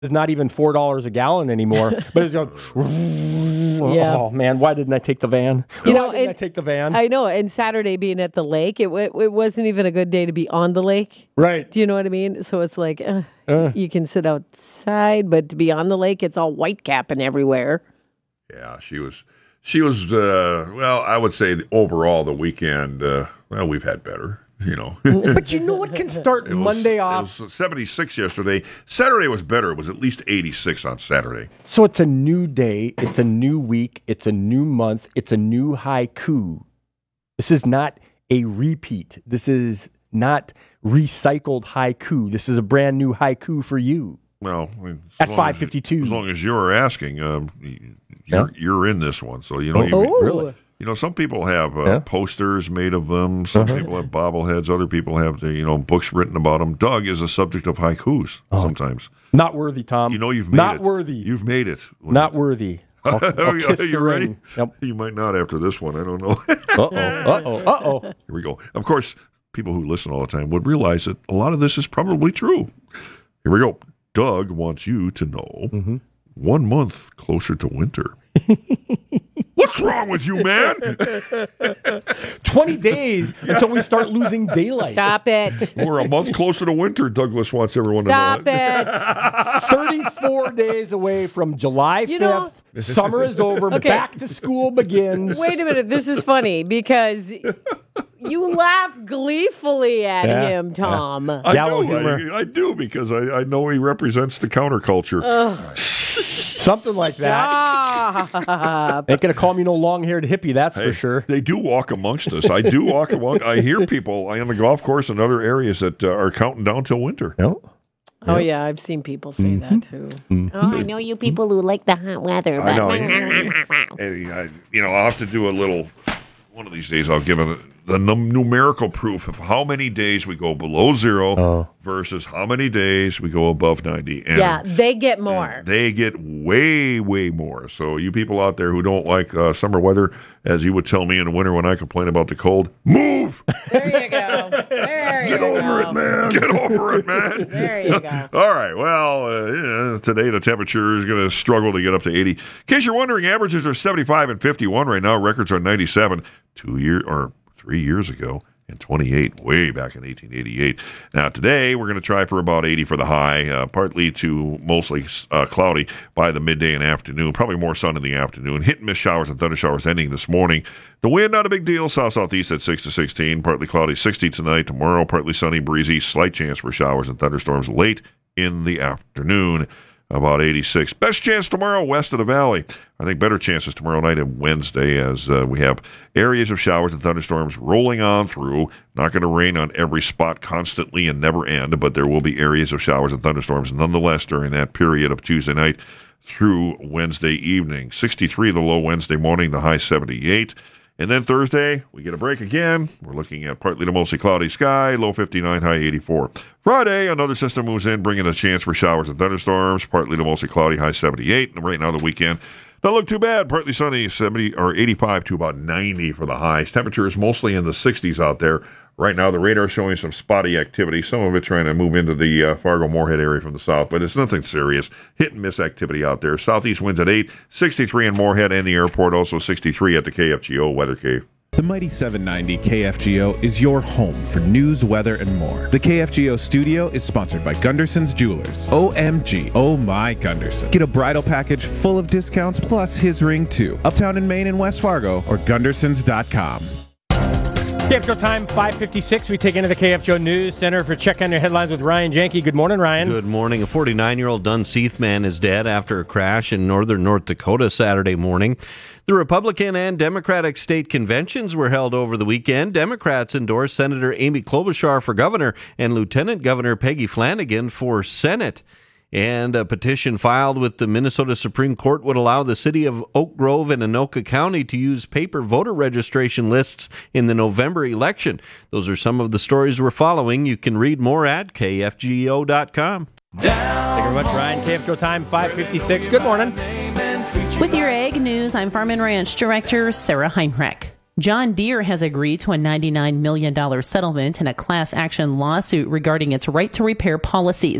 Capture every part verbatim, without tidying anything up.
is not even four dollars a gallon anymore. But it's going, yeah. oh, man, why didn't I take the van? You why know, didn't it, I take the van? I know, and Saturday being at the lake, it, it, it wasn't even a good day to be on the lake. Right. Do you know what I mean? So it's like, uh, Uh. you can sit outside, but to be on the lake, it's all white capping everywhere. Yeah, she was, she was, uh, well, I would say overall the weekend, uh, well, we've had better. You know, but you know what can start it was, Monday off? It was seventy-six yesterday. Saturday was better. It was at least eighty-six on Saturday. So it's a new day. It's a new week. It's a new month. It's a new haiku. This is not a repeat. This is not recycled haiku. This is a brand new haiku for you. Well, I mean, at five fifty-two. As long as you're asking, um, you're, yeah. you're in this one. So, you know, oh, you, oh, really? You know, some people have uh, yeah. posters made of them. Some uh-huh. people have bobbleheads. Other people have, the, you know, books written about them. Doug is a subject of haikus oh. sometimes. Not worthy, Tom. You know, you've made not it. Not worthy. You've made it. Not worthy. I'll, I'll kiss Are you the ready? ring. Yep. You might not after this one. I don't know. uh-oh. Uh-oh. Uh-oh. Here we go. Of course, people who listen all the time would realize that a lot of this is probably true. Here we go. Doug wants you to know mm-hmm. one month closer to winter. What's wrong with you, man? twenty days yeah. until we start losing daylight. Stop it. We're a month closer to winter, Douglas wants everyone Stop to know. Stop it. thirty-four days away from July fifth. You know, summer is over. Okay. Back to school begins. Wait a minute. This is funny because you laugh gleefully at yeah. him, Tom. Yeah. I, do, I, I do because I, I know he represents the counterculture. Ugh. Something like that. Stop. Ain't going to call me no long-haired hippie, that's hey, for sure. They do walk amongst us. I do walk among. I hear people on the golf course and other areas that uh, are counting down till winter. Yep. Oh, yep. yeah, I've seen people say mm-hmm. that, too. Mm-hmm. Oh, I know you people who like the hot weather. I know. You know, I'll have to do a little, one of these days I'll give it the num- numerical proof of how many days we go below zero oh. versus how many days we go above ninety. And, yeah, they get more. They get way, way more. So you people out there who don't like uh, summer weather, as you would tell me in the winter when I complain about the cold, move! There you go. There Get you over go. it, man. Get over it, man. There you go. All right. Well, uh, yeah, today the temperature is going to struggle to get up to eighty. In case you're wondering, averages are seventy-five and fifty-one right now. Records are ninety-seven. Two year or three years ago, and twenty-eight way back in eighteen eighty-eight. Now, today, we're going to try for about eighty for the high, uh, partly to mostly uh, cloudy by the midday and afternoon, probably more sun in the afternoon. Hit and miss showers and thunder showers ending this morning. The wind, not a big deal. South-southeast at six to sixteen, partly cloudy, sixty tonight. Tomorrow, partly sunny, breezy, slight chance for showers and thunderstorms late in the afternoon. About eighty-six. Best chance tomorrow west of the valley. I think better chances tomorrow night and Wednesday as uh, we have areas of showers and thunderstorms rolling on through. Not going to rain on every spot constantly and never end, but there will be areas of showers and thunderstorms nonetheless during that period of Tuesday night through Wednesday evening. sixty-three the low Wednesday morning, the high seventy-eight. And then Thursday, we get a break again. We're looking at partly to mostly cloudy sky, low fifty-nine, high eighty-four. Friday, another system moves in, bringing a chance for showers and thunderstorms, partly to mostly cloudy, high seventy-eight. And right now, the weekend, don't look too bad. Partly sunny, seventy or eighty-five to about ninety for the highs. Temperature is mostly in the sixties out there. Right now, the radar is showing some spotty activity. Some of it trying to move into the uh, Fargo-Moorhead area from the south, but it's nothing serious. Hit and miss activity out there. Southeast winds at eight, sixty-three in Moorhead and the airport, also sixty-three at the K F G O Weather Cave. The Mighty seven ninety K F G O is your home for news, weather, and more. The K F G O studio is sponsored by Gunderson's Jewelers. O M G, oh my Gunderson. Get a bridal package full of discounts plus his ring too. Uptown in Maine and West Fargo or Gundersons dot com. K F G O time, five fifty-six. We take into the K F G O News Center for Check on Your Headlines with Ryan Janke. Good morning, Ryan. Good morning. A forty-nine-year-old Dunseith man is dead after a crash in northern North Dakota Saturday morning. The Republican and Democratic state conventions were held over the weekend. Democrats endorsed Senator Amy Klobuchar for governor and Lieutenant Governor Peggy Flanagan for Senate. And a petition filed with the Minnesota Supreme Court would allow the city of Oak Grove and Anoka County to use paper voter registration lists in the November election. Those are some of the stories we're following. You can read more at K F G O dot com. Thank you very much, Ryan. K F G O time, five fifty-six. Good morning. With your Ag News, I'm Farm and Ranch Director Sarah Heinrich. John Deere has agreed to a ninety-nine million dollars settlement in a class action lawsuit regarding its right to repair policies.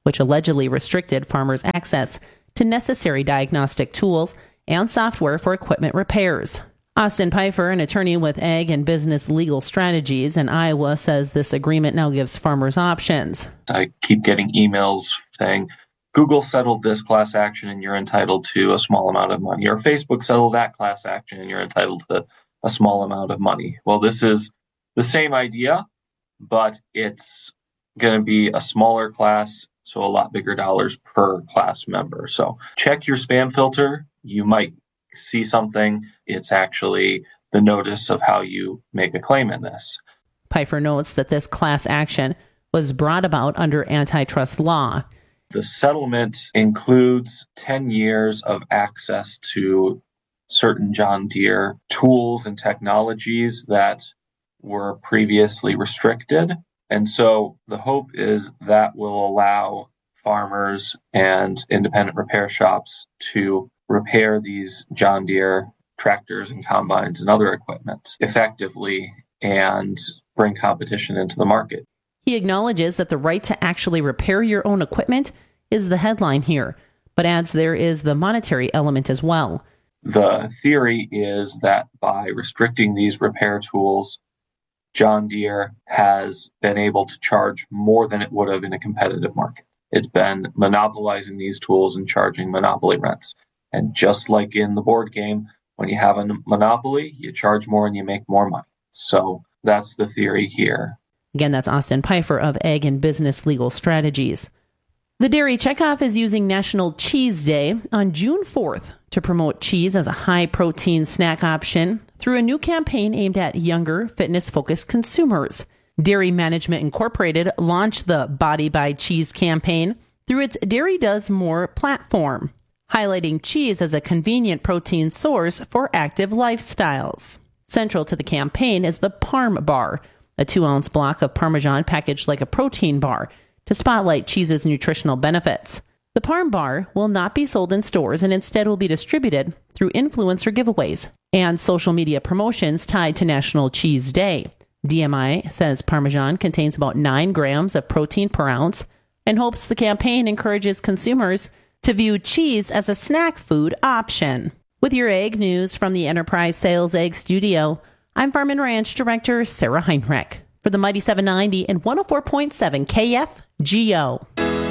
which allegedly restricted farmers' access to necessary diagnostic tools and software for equipment repairs. Austin Pfeiffer, an attorney with Ag and Business Legal Strategies in Iowa, says this agreement now gives farmers options. I keep getting emails saying, Google settled this class action and you're entitled to a small amount of money, or Facebook settled that class action and you're entitled to a small amount of money. Well, this is the same idea, but it's going to be a smaller class, so a lot bigger dollars per class member. So check your spam filter. You might see something. It's actually the notice of how you make a claim in this. Pfeiffer notes that this class action was brought about under antitrust law. The settlement includes ten years of access to certain John Deere tools and technologies that were previously restricted. And so the hope is that will allow farmers and independent repair shops to repair these John Deere tractors and combines and other equipment effectively and bring competition into the market. He acknowledges that the right to actually repair your own equipment is the headline here, but adds there is the monetary element as well. The theory is that by restricting these repair tools, John Deere has been able to charge more than it would have in a competitive market. It's been monopolizing these tools and charging monopoly rents. And just like in the board game, when you have a monopoly, you charge more and you make more money. So that's the theory here. Again, that's Austin Pfeiffer of Ag and Business Legal Strategies. The Dairy Checkoff is using National Cheese Day on June fourth to promote cheese as a high-protein snack option through a new campaign aimed at younger, fitness-focused consumers. Dairy Management Incorporated launched the Body by Cheese campaign through its Dairy Does More platform, highlighting cheese as a convenient protein source for active lifestyles. Central to the campaign is the Parm Bar, a two-ounce block of Parmesan packaged like a protein bar to spotlight cheese's nutritional benefits. The Parm Bar will not be sold in stores and instead will be distributed through influencer giveaways and social media promotions tied to National Cheese Day. D M I says Parmesan contains about nine grams of protein per ounce and hopes the campaign encourages consumers to view cheese as a snack food option. With your egg news from the Enterprise Sales Egg Studio, I'm Farm and Ranch Director Sarah Heinrich for the Mighty seven ninety and one oh four point seven K F G O.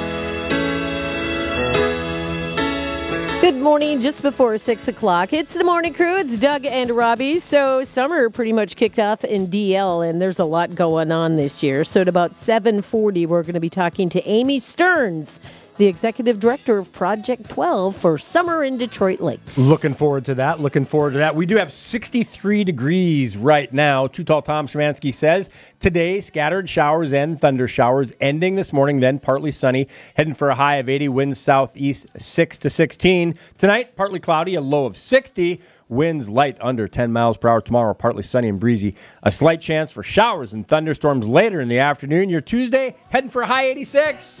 Good morning, just before six o'clock. It's the morning crew. It's Doug and Robbie. So summer pretty much kicked off in D L, and there's a lot going on this year. So at about seven forty, we're going to be talking to Amy Stearns, the executive director of Project twelve for Summer in Detroit Lakes. Looking forward to that. Looking forward to that. We do have sixty-three degrees right now. Too Tall Tom Szymanski says today scattered showers and thunder showers ending this morning, then partly sunny, heading for a high of eighty, winds southeast six to sixteen. Tonight, partly cloudy, a low of sixty. Winds light under ten miles per hour. Tomorrow, partly sunny and breezy. A slight chance for showers and thunderstorms later in the afternoon. Your Tuesday, heading for a high eighty-six.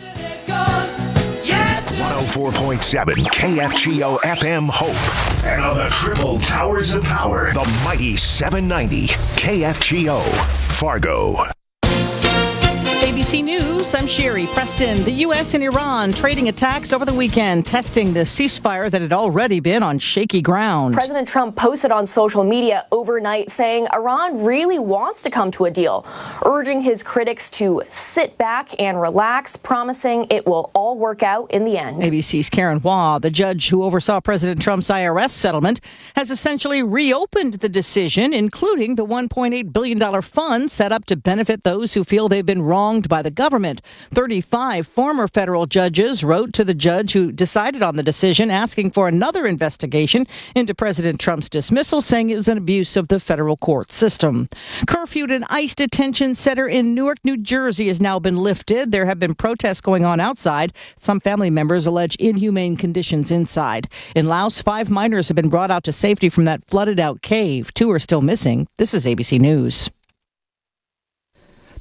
one oh four point seven K F G O F M Hope. And on the triple towers of power, the mighty seven ninety K F G O Fargo. A B C News, I'm Sherry Preston. The U S and Iran trading attacks over the weekend, testing the ceasefire that had already been on shaky ground. President Trump posted on social media overnight saying Iran really wants to come to a deal, urging his critics to sit back and relax, promising it will all work out in the end. A B C's Karen Waugh, the judge who oversaw President Trump's I R S settlement, has essentially reopened the decision, including the one point eight billion dollars fund set up to benefit those who feel they've been wronged by the government. thirty-five former federal judges wrote to the judge who decided on the decision, asking for another investigation into President Trump's dismissal, saying it was an abuse of the federal court system. Curfew at an ICE detention center in Newark, New Jersey has now been lifted. There have been protests going on outside. Some family members allege inhumane conditions inside. In Laos, five miners have been brought out to safety from that flooded out cave. Two are still missing. This is A B C News.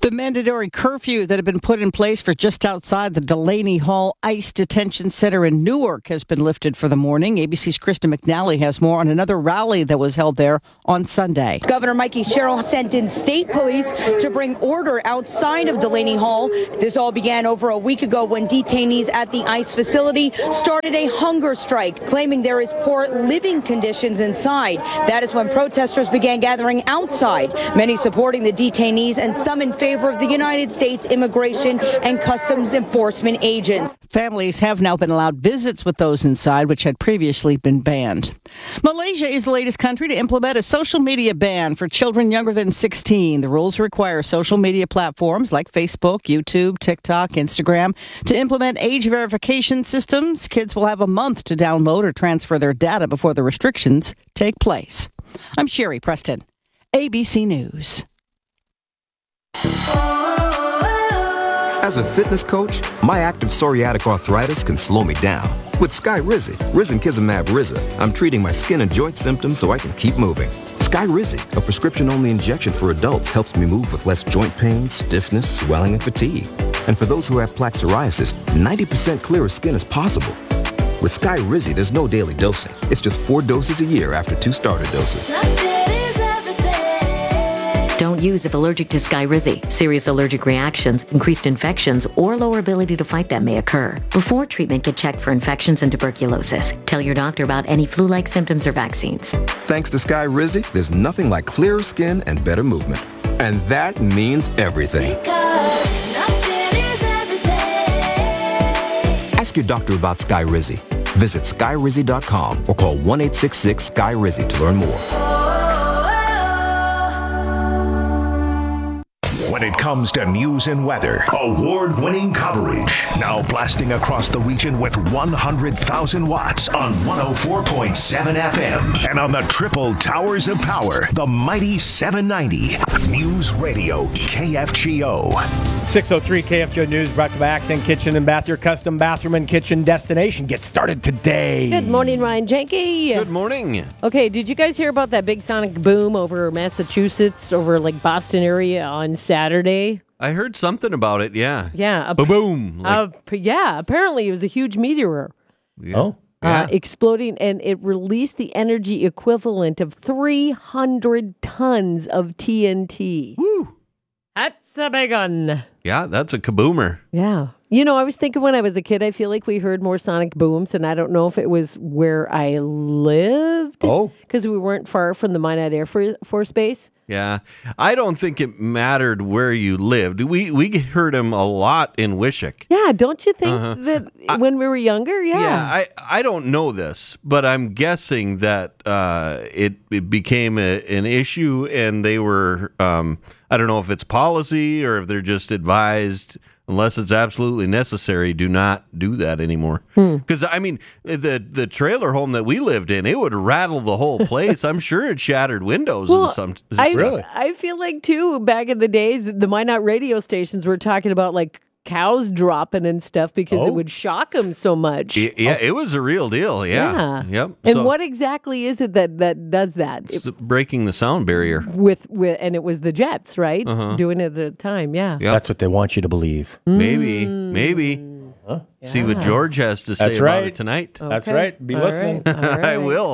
The mandatory curfew that had been put in place for just outside the Delaney Hall ICE Detention Center in Newark has been lifted for the morning. A B C's Krista McNally has more on another rally that was held there on Sunday. Governor Mikey Sherrill sent in state police to bring order outside of Delaney Hall. This all began over a week ago when detainees at the ICE facility started a hunger strike, claiming there is poor living conditions inside. That is when protesters began gathering outside, many supporting the detainees and some in favor of the United States Immigration and Customs Enforcement agents. Families have now been allowed visits with those inside, which had previously been banned. Malaysia is the latest country to implement a social media ban for children younger than sixteen. The rules require social media platforms like Facebook, YouTube, TikTok, Instagram to implement age verification systems. Kids will have a month to download or transfer their data before the restrictions take place. I'm Sherry Preston, A B C News. As a fitness coach, my active psoriatic arthritis can slow me down. With Skyrizi, Risankizumab Riza, I'm treating my skin and joint symptoms so I can keep moving. Skyrizi, a prescription-only injection for adults, helps me move with less joint pain, stiffness, swelling, and fatigue. And for those who have plaque psoriasis, ninety percent clearer skin is possible. With Skyrizi, there's no daily dosing. It's just four doses a year after two starter doses. Don't use if allergic to Skyrizi. Serious allergic reactions, increased infections, or lower ability to fight them may occur. Before treatment, get checked for infections and tuberculosis. Tell your doctor about any flu-like symptoms or vaccines. Thanks to Skyrizi, there's nothing like clearer skin and better movement. And that means everything. Ask your doctor about Skyrizi. Visit Skyrizi dot com or call one eight six six Sky Rizi to learn more. When it comes to news and weather, award-winning coverage. Now blasting across the region with one hundred thousand watts on one oh four point seven F M. And on the triple towers of power, the mighty seven ninety. News Radio K F G O. six oh three K F G O News brought to you by Accent Kitchen and Bath, your custom bathroom and kitchen destination. Get started today. Good morning, Ryan Jenke. Good morning. Okay, did you guys hear about that big sonic boom over Massachusetts, over like Boston area on Saturday? I heard something about it, yeah. Yeah. Ba-boom. Like, uh, yeah, apparently it was a huge meteor. yeah. Oh. Uh, Yeah. exploding, and it released the energy equivalent of three hundred tons of T N T. Woo. That's a big one. Yeah, that's a kaboomer. Yeah. You know, I was thinking when I was a kid, I feel like we heard more sonic booms, and I don't know if it was where I lived. Oh. Because we weren't far from the Minot Air For- Force Base. Yeah. I don't think it mattered where you lived. We we heard him a lot in Wishick. Yeah, don't you think Uh-huh. that I- when we were younger? Yeah. Yeah, I, I don't know this, but I'm guessing that uh, it, it became a, an issue, and they were, um, I don't know if it's policy or if they're just advised, unless it's absolutely necessary, do not do that anymore. Because, I mean, the the trailer home that we lived in, it would rattle the whole place. I'm sure it shattered windows Well, and some I, stuff. I feel like, too, back in the days, the Minot radio stations were talking about, like, cows dropping and stuff because Oh. it would shock them so much. Y- Yeah, it was a real deal. Yeah. Yeah. Yep. And So, what exactly is it that, that does that? it's breaking the sound barrier. with, with and it was the Jets, right? Uh-huh. Doing it at the time, yeah. Yep. That's what they want you to believe. Maybe. Maybe. See what Yeah. George has to say That's about right. it tonight. That's Okay. right. Be All listening. right. All I right. will.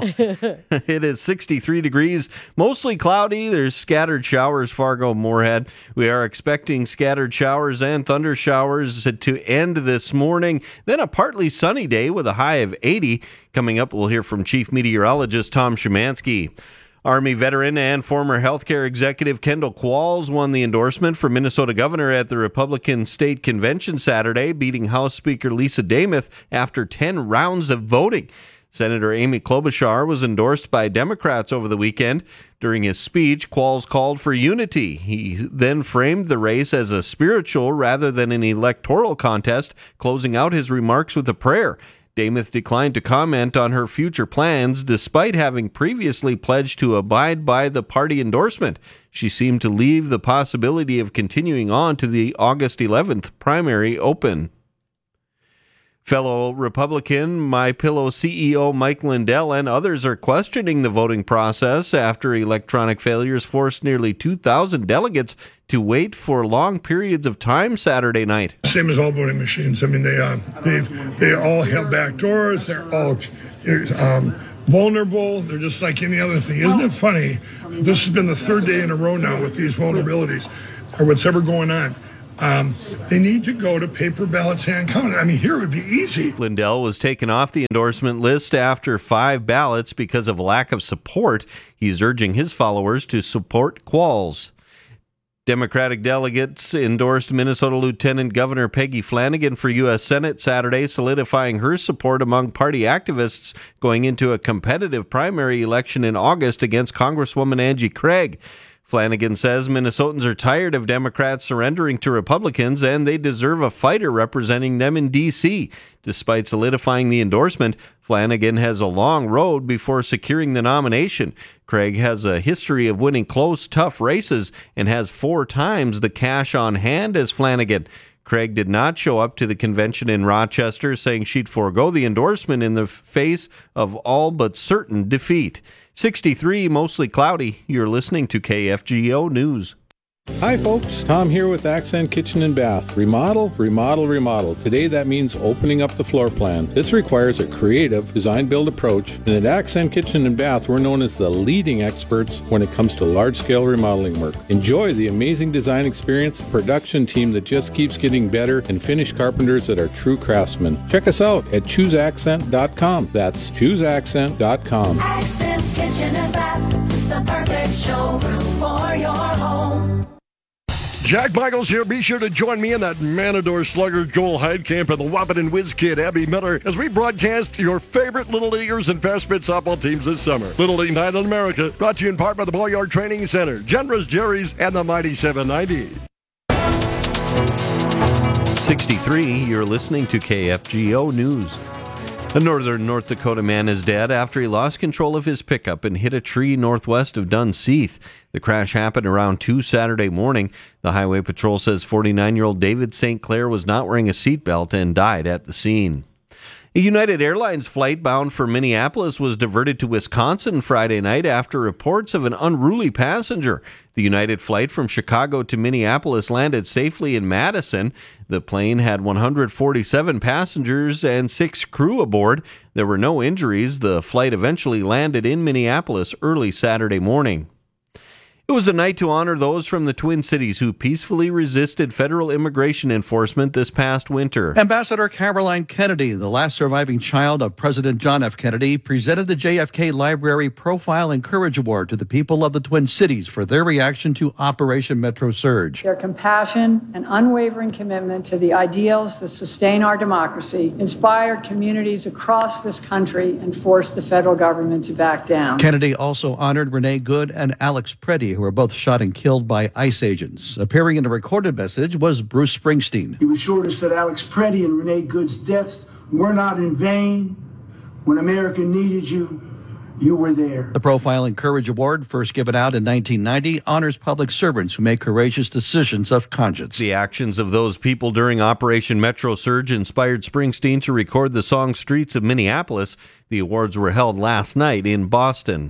It is sixty-three degrees, mostly cloudy. There's scattered showers, Fargo, Moorhead. We are expecting scattered showers and thunder showers to end this morning. Then a partly sunny day with a high of eighty. Coming up, we'll hear from Chief Meteorologist Tom Szymanski. Army veteran and former healthcare executive Kendall Qualls won the endorsement for Minnesota governor at the Republican State Convention Saturday, beating House Speaker Lisa Demuth after ten rounds of voting. Senator Amy Klobuchar was endorsed by Democrats over the weekend. During his speech, Qualls called for unity. He then framed the race as a spiritual rather than an electoral contest, closing out his remarks with a prayer. Demuth declined to comment on her future plans, despite having previously pledged to abide by the party endorsement. She seemed to leave the possibility of continuing on to the August eleventh primary open. Fellow Republican MyPillow C E O Mike Lindell and others are questioning the voting process after electronic failures forced nearly two thousand delegates to wait for long periods of time Saturday night. Same as all voting machines. I mean, they uh, they they all have back doors. They're all um, vulnerable. They're just like any other thing. Isn't it funny? This has been the third day in a row now with these vulnerabilities or what's ever going on. Um, they need to go to paper ballots hand counted. I mean, here it would be easy. Lindell was taken off the endorsement list after five ballots because of lack of support. He's urging his followers to support Qualls. Democratic delegates endorsed Minnesota Lieutenant Governor Peggy Flanagan for U S Senate Saturday, solidifying her support among party activists going into a competitive primary election in August against Congresswoman Angie Craig. Flanagan says Minnesotans are tired of Democrats surrendering to Republicans and they deserve a fighter representing them in D C. Despite solidifying the endorsement, Flanagan has a long road before securing the nomination. Craig has a history of winning close, tough races and has four times the cash on hand as Flanagan. Craig did not show up to the convention in Rochester, saying she'd forego the endorsement in the face of all but certain defeat. sixty-three, mostly cloudy. You're listening to K F G O News. Hi folks, Tom here with Accent Kitchen and Bath. Remodel, remodel, remodel. Today that means opening up the floor plan. This requires a creative design-build approach, and at Accent Kitchen and Bath we're known as the leading experts when it comes to large-scale remodeling work. Enjoy the amazing design experience, production team that just keeps getting better, and finished carpenters that are true craftsmen. Check us out at choose accent dot com. That's choose accent dot com. Accent Kitchen and Bath, the perfect showroom for your home. Jack Michaels here. Be sure to join me and that Matador slugger Joel Heidkamp and the Wahpeton Whiz Kid Abby Miller as we broadcast your favorite Little Leaguers and Fast Pitch softball teams this summer. Little League Night in America, brought to you in part by the Ball Yard Training Center, Generous Jerry's, and the Mighty seven ninety. sixty-three, you're listening to K F G O News. A northern North Dakota man is dead after he lost control of his pickup and hit a tree northwest of Dunseith. The crash happened around two Saturday morning. The Highway Patrol says forty-nine-year-old David Saint Clair was not wearing a seatbelt and died at the scene. A United Airlines flight bound for Minneapolis was diverted to Wisconsin Friday night after reports of an unruly passenger. The United flight from Chicago to Minneapolis landed safely in Madison. The plane had one hundred forty-seven passengers and six crew aboard. There were no injuries. The flight eventually landed in Minneapolis early Saturday morning. It was a night to honor those from the Twin Cities who peacefully resisted federal immigration enforcement this past winter. Ambassador Caroline Kennedy, the last surviving child of President John F. Kennedy, presented the J F K Library Profile and Courage Award to the people of the Twin Cities for their reaction to Operation Metro Surge. Their compassion and unwavering commitment to the ideals that sustain our democracy inspired communities across this country and forced the federal government to back down. Kennedy also honored Renee Good and Alex Preddy, who were both shot and killed by ICE agents. Appearing in a recorded message was Bruce Springsteen. He assured us that Alex Preddy and Renee Good's deaths were not in vain. When America needed you, you were there. The Profile and Courage Award, first given out in nineteen ninety, honors public servants who make courageous decisions of conscience. The actions of those people during Operation Metro Surge inspired Springsteen to record the song Streets of Minneapolis. The awards were held last night in Boston.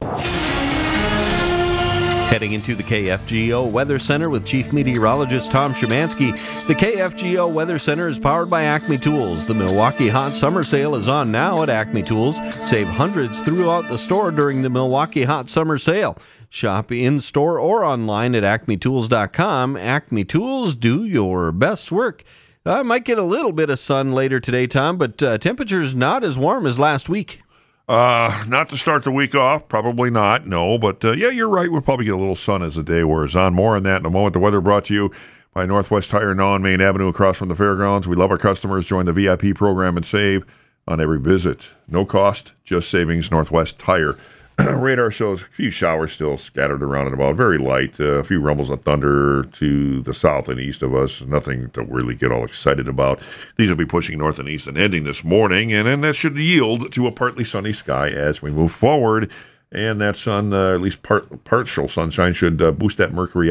Heading into the K F G O Weather Center with Chief Meteorologist Tom Szymanski. The K F G O Weather Center is powered by Acme Tools. The Milwaukee Hot Summer Sale is on now at Acme Tools. Save hundreds throughout the store during the Milwaukee Hot Summer Sale. Shop in-store or online at acme tools dot com. Acme Tools, do your best work. I uh, might get a little bit of sun later today, Tom, but uh, temperatures not as warm as last week. Uh, not to start the week off, probably not, no, but uh, yeah, you're right, we'll probably get a little sun as the day wears on. More on that in a moment. The weather brought to you by Northwest Tire now on Main Avenue across from the fairgrounds. We love our customers. Join the V I P program and save on every visit. No cost, just savings. Northwest Tire. Radar shows a few showers still scattered around and about, very light. Uh, a few rumbles of thunder to the south and east of us. Nothing to really get all excited about. These will be pushing north and east and ending this morning, and then that should yield to a partly sunny sky as we move forward. And that sun, uh, at least part, partial sunshine, should uh, boost that mercury up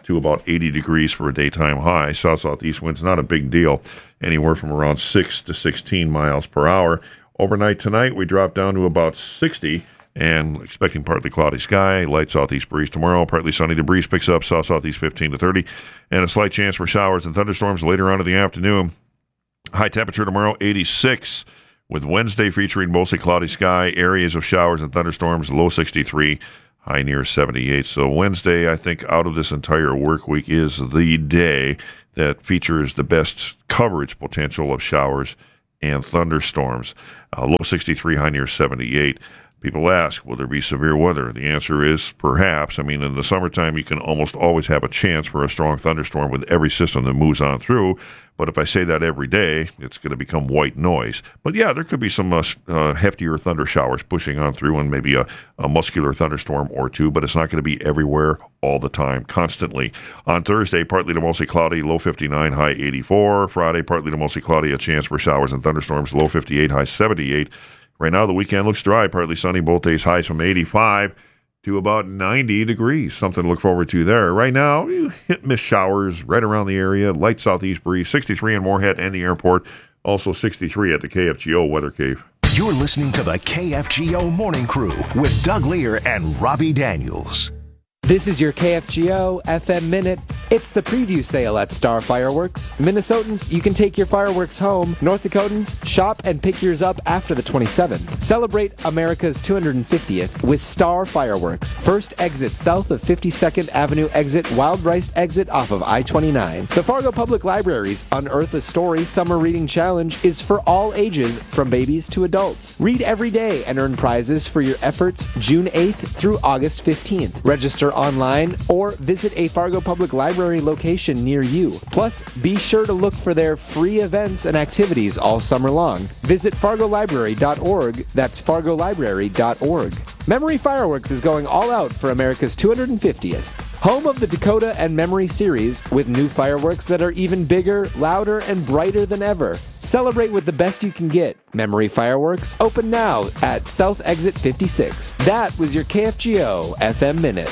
to about eighty degrees for a daytime high. South-southeast winds, not a big deal, anywhere from around six to sixteen miles per hour. Overnight tonight, we drop down to about sixty, and expecting partly cloudy sky, light southeast breeze tomorrow, partly sunny. The breeze picks up south-southeast fifteen to thirty, and a slight chance for showers and thunderstorms later on in the afternoon. High temperature tomorrow, eighty-six, with Wednesday featuring mostly cloudy sky, areas of showers and thunderstorms, low sixty-three, high near seventy-eight. So Wednesday, I think, out of this entire work week is the day that features the best coverage potential of showers and thunderstorms. Uh, low sixty-three, high near seventy-eight. People ask, will there be severe weather? The answer is perhaps. I mean, in the summertime, you can almost always have a chance for a strong thunderstorm with every system that moves on through. But if I say that every day, it's going to become white noise. But yeah, there could be some uh, uh, heftier thunder showers pushing on through and maybe a, a muscular thunderstorm or two, but it's not going to be everywhere all the time, constantly. On Thursday, partly to mostly cloudy, low fifty-nine, high eighty-four. Friday, partly to mostly cloudy, a chance for showers and thunderstorms, low fifty-eight, high seventy-eight. Right now, the weekend looks dry, partly sunny, both days highs from eighty-five to about ninety degrees. Something to look forward to there. Right now, you hit miss showers right around the area, light southeast breeze, sixty-three in Moorhead and the airport, also sixty-three at the K F G O Weather Cave. You're listening to the K F G O Morning Crew with Doug Lear and Robbie Daniels. This is your K F G O F M Minute. It's the preview sale at Star Fireworks. Minnesotans, you can take your fireworks home. North Dakotans, shop and pick yours up after the twenty-seventh. Celebrate America's two hundred fiftieth with Star Fireworks. First exit south of fifty-second Avenue exit, Wild Rice exit off of I twenty-nine. The Fargo Public Library's Unearth a Story Summer Reading Challenge is for all ages, from babies to adults. Read every day and earn prizes for your efforts June eighth through August fifteenth. Register online or visit a Fargo Public Library location near you. Plus, be sure to look for their free events and activities all summer long. Visit fargo library dot org. That's fargo library dot org. Memory Fireworks is going all out for America's two hundred fiftieth. Home of the Dakota and Memory series with new fireworks that are even bigger, louder, and brighter than ever. Celebrate with the best you can get. Memory Fireworks open now at South Exit fifty-six. That was your K F G O F M Minute.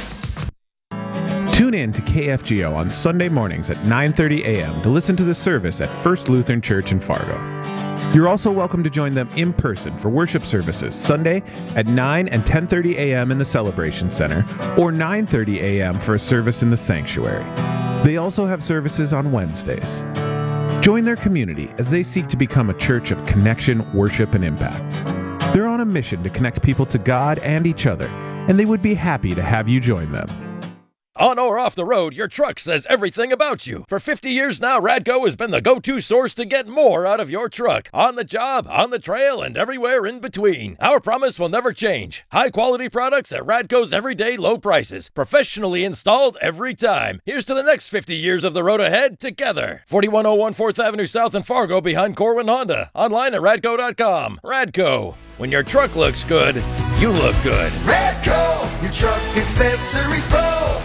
Tune in to K F G O on Sunday mornings at nine thirty a.m. to listen to the service at First Lutheran Church in Fargo. You're also welcome to join them in person for worship services Sunday at nine and ten thirty a.m. in the Celebration Center or nine thirty a.m. for a service in the sanctuary. They also have services on Wednesdays. Join their community as they seek to become a church of connection, worship, and impact. They're on a mission to connect people to God and each other, and they would be happy to have you join them. On or off the road, your truck says everything about you. For fifty years now, Radco has been the go-to source to get more out of your truck. On the job, on the trail, and everywhere in between. Our promise will never change. High-quality products at Radco's everyday low prices. Professionally installed every time. Here's to the next fifty years of the road ahead together. forty-one oh one fourth Avenue South in Fargo behind Corwin Honda. Online at radco dot com. Radco. When your truck looks good, you look good. Radco, your truck accessories pro.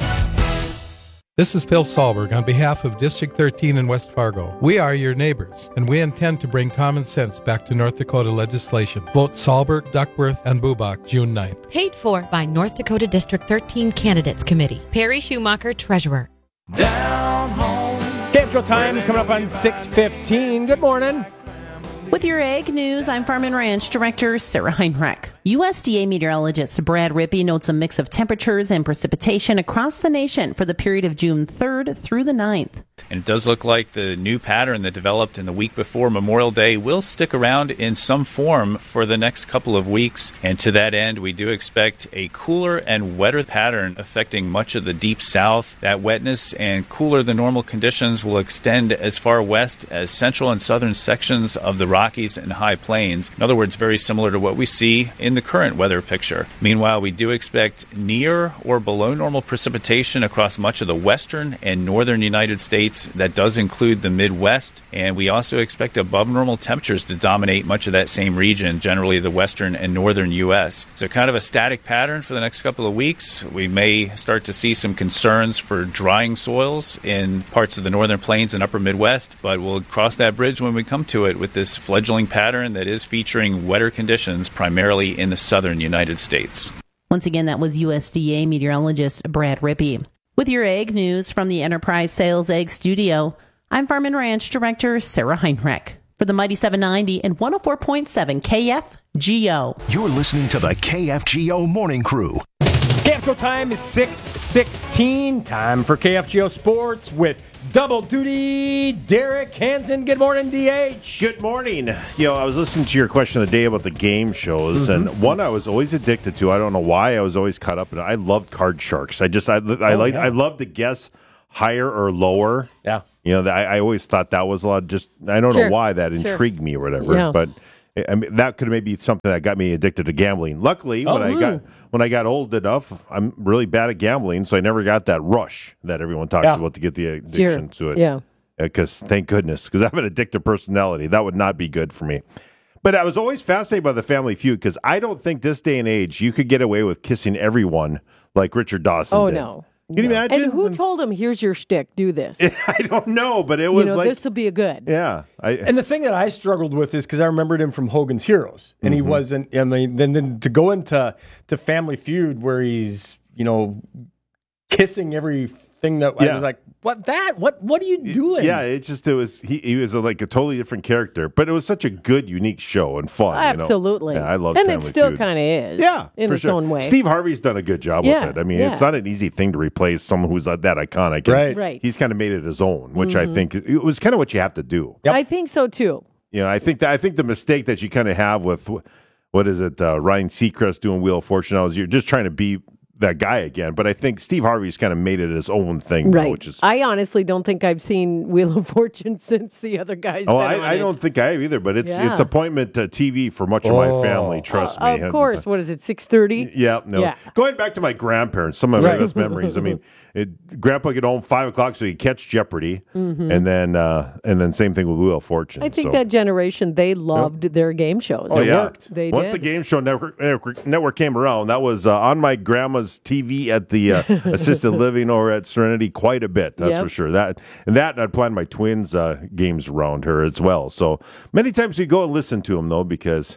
This is Phil Sahlberg on behalf of District thirteen in West Fargo. We are your neighbors, and we intend to bring common sense back to North Dakota legislation. Vote Sahlberg, Duckworth, and Bubach June ninth. Paid for by North Dakota District thirteen Candidates Committee. Perry Schumacher, Treasurer. Down home. K F G O time coming up on six fifteen. Good morning. With your Ag News, I'm Farm and Ranch Director Sarah Heinrich. U S D A meteorologist Brad Rippey notes a mix of temperatures and precipitation across the nation for the period of June third through the ninth. And it does look like the new pattern that developed in the week before Memorial Day will stick around in some form for the next couple of weeks. And to that end, we do expect a cooler and wetter pattern affecting much of the deep south. That wetness and cooler than normal conditions will extend as far west as central and southern sections of the Rockies and High Plains. In other words, very similar to what we see in the current weather picture. Meanwhile, we do expect near or below normal precipitation across much of the western and northern United States. That does include the Midwest, and we also expect above normal temperatures to dominate much of that same region, generally the western and northern U S. So kind of a static pattern for the next couple of weeks. We may start to see some concerns for drying soils in parts of the northern plains and upper Midwest, but we'll cross that bridge when we come to it with this fledgling pattern that is featuring wetter conditions primarily in the southern United States. Once again, that was U S D A meteorologist Brad Rippey. With your egg news from the Enterprise Sales Egg Studio, I'm Farm and Ranch Director Sarah Heinrich for the Mighty seven ninety and one oh four point seven K F G O. You're listening to the K F G O Morning Crew. K F G O time is six sixteen. Time for K F G O Sports with double duty Derek Hansen. Good morning, D H. Good morning. You know, I was listening to your question of the day about the game shows, mm-hmm. and one I was always addicted to. I don't know why I was always caught up in it. I loved Card Sharks. I just, I, I oh, like, yeah. I love to guess higher or lower. Yeah. You know, I, I always thought that was a lot. Just, I don't sure. know why that sure. intrigued me or whatever, yeah. but. I mean, that could maybe something that got me addicted to gambling. Luckily, oh, when I mm. got when I got old enough, I'm really bad at gambling, so I never got that rush that everyone talks yeah. about to get the addiction sure. to it. Yeah, because thank goodness, because I have an addictive personality. That would not be good for me. But I was always fascinated by the Family Feud because I don't think this day and age you could get away with kissing everyone like Richard Dawson oh, did. no. Can you imagine? And who told him, here's your shtick, do this? I don't know, but it was you know, like... this will be a good. Yeah. I, and the thing that I struggled with is because I remembered him from Hogan's Heroes, and mm-hmm. he wasn't, I mean, then, then to go into to Family Feud where he's, you know, kissing everything that, yeah. I was like, what that? What What are you doing? Yeah, it just, it was, he, he was a, like a totally different character, but it was such a good, unique show and fun. Absolutely. You know? Yeah, I love And Family it still Feud. kind of is. Yeah, in for its sure. own way. Steve Harvey's done a good job yeah, with it. I mean, yeah. it's not an easy thing to replace someone who's uh, that iconic. And right. right. He's kind of made it his own, which mm-hmm. I think it was kind of what you have to do. Yep. I think so too. You know, I think that I think the mistake that you kind of have with what is it, uh, Ryan Seacrest doing Wheel of Fortune now is you're just trying to be that guy again. But I think Steve Harvey's kind of made it his own thing, right? Now, which is I honestly don't think I've seen Wheel of Fortune since the other guys. Oh, been I, on I it. don't think I have either. But it's yeah. it's appointment uh, T V for much of my Oh. family. Trust uh, me. Of course. What is it? Six thirty. Yeah, no. Yeah. Going back to my grandparents, some of my Right. best memories. I mean, it, Grandpa get home five o'clock so he'd catch Jeopardy, Mhm. and then uh, and then same thing with Wheel of Fortune. I think so. that generation they loved their game shows. Oh, yeah. worked. They Once did. the game show network, network, network came around, that was uh, on my grandma's T V at the uh, assisted living or at Serenity quite a bit. That's Yep. for sure. That and that I'd plan my twins' uh, games around her as well. So many times we go and listen to them though because.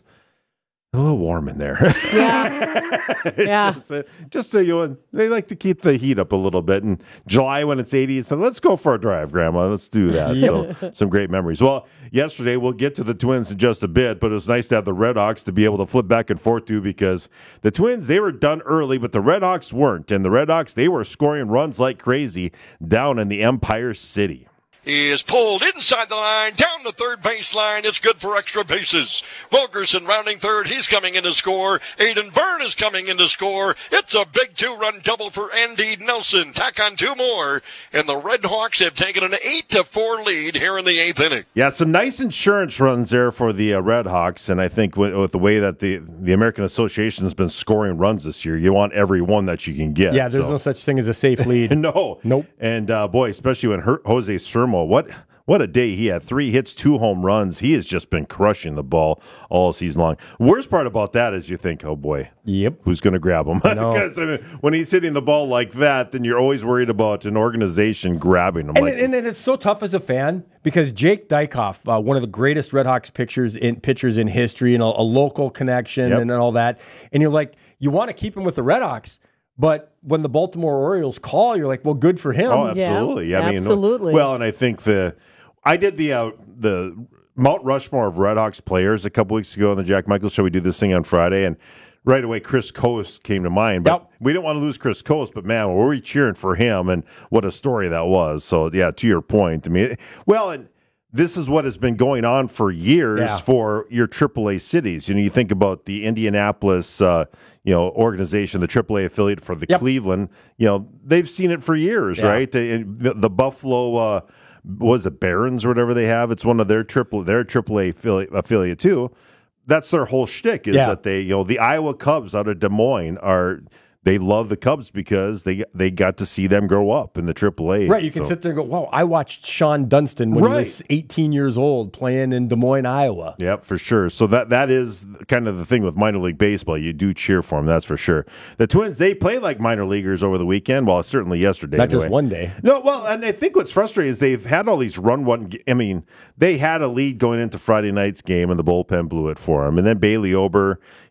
A little warm in there. Yeah. yeah. Just, uh, just so you know, they like to keep the heat up a little bit. And July when it's eighty, so let's go for a drive, Grandma. Let's do that. So some great memories. Well, yesterday we'll get to the Twins in just a bit, but it was nice to have the Red Hawks to be able to flip back and forth to because the Twins, they were done early, but the Red Hawks weren't. And the Red Hawks, they were scoring runs like crazy down in the Empire City. He is pulled inside the line, down the third baseline. It's good for extra bases. Wilkerson rounding third. He's coming in to score. Aiden Byrne is coming in to score. It's a big two-run double for Andy Nelson. Tack on two more, and the Red Hawks have taken an eight to four lead here in the eighth inning. Yeah, some nice insurance runs there for the uh, Red Hawks, and I think with, with the way that the, the American Association has been scoring runs this year, you want every one that you can get. Yeah, there's so. no such thing as a safe lead. no. Nope. And, uh, boy, especially when Her- Jose Sermo, what what a day he had. Three hits, two home runs. He has just been crushing the ball all season long. Worst part about that is you think, oh, boy. Yep. Who's going to grab him? Because I mean, when he's hitting the ball like that, then you're always worried about an organization grabbing him. And, like, it, and it's so tough as a fan because Jake Dykoff, uh, one of the greatest Red Hawks pitchers in, pitchers in history, and a, a local connection Yep. and, and all that, and you're like, you want to keep him with the Red Hawks, but when the Baltimore Orioles call, you're like, well, good for him. Oh, absolutely. Yeah, I mean, absolutely. Well, and I think the I did the uh, the Mount Rushmore of Red Hawks players a couple weeks ago on the Jack Michaels show. We did this thing on Friday, and right away Chris Coast came to mind. But Yep. we didn't want to lose Chris Coast, but man, were we cheering for him, and what a story that was. So yeah, to your point, I mean, well, and this is what has been going on for years Yeah. for your triple A cities. You know, you think about the Indianapolis, uh, you know, organization, the triple A affiliate for the Yep. Cleveland. You know, they've seen it for years, Yeah. right? The, the, the Buffalo, uh, what was it, Barons or whatever they have? It's one of their triple, their triple A affiliate, affiliate too. That's their whole shtick is Yeah. that they, you know, the Iowa Cubs out of Des Moines are. They love the Cubs because they they got to see them grow up in the triple A. Right, you can So- sit there and go, wow, I watched Sean Dunston when Right. he was eighteen years old playing in Des Moines, Iowa. Yep, for sure. So that that is kind of the thing with minor league baseball. You do cheer for them, that's for sure. The Twins, they play like minor leaguers over the weekend. Well, certainly yesterday. Not anyway. just one day. No, well, and I think what's frustrating is they've had all these run one. I mean, they had a lead going into Friday night's game, and the bullpen blew it for them. And then Bailey Ober,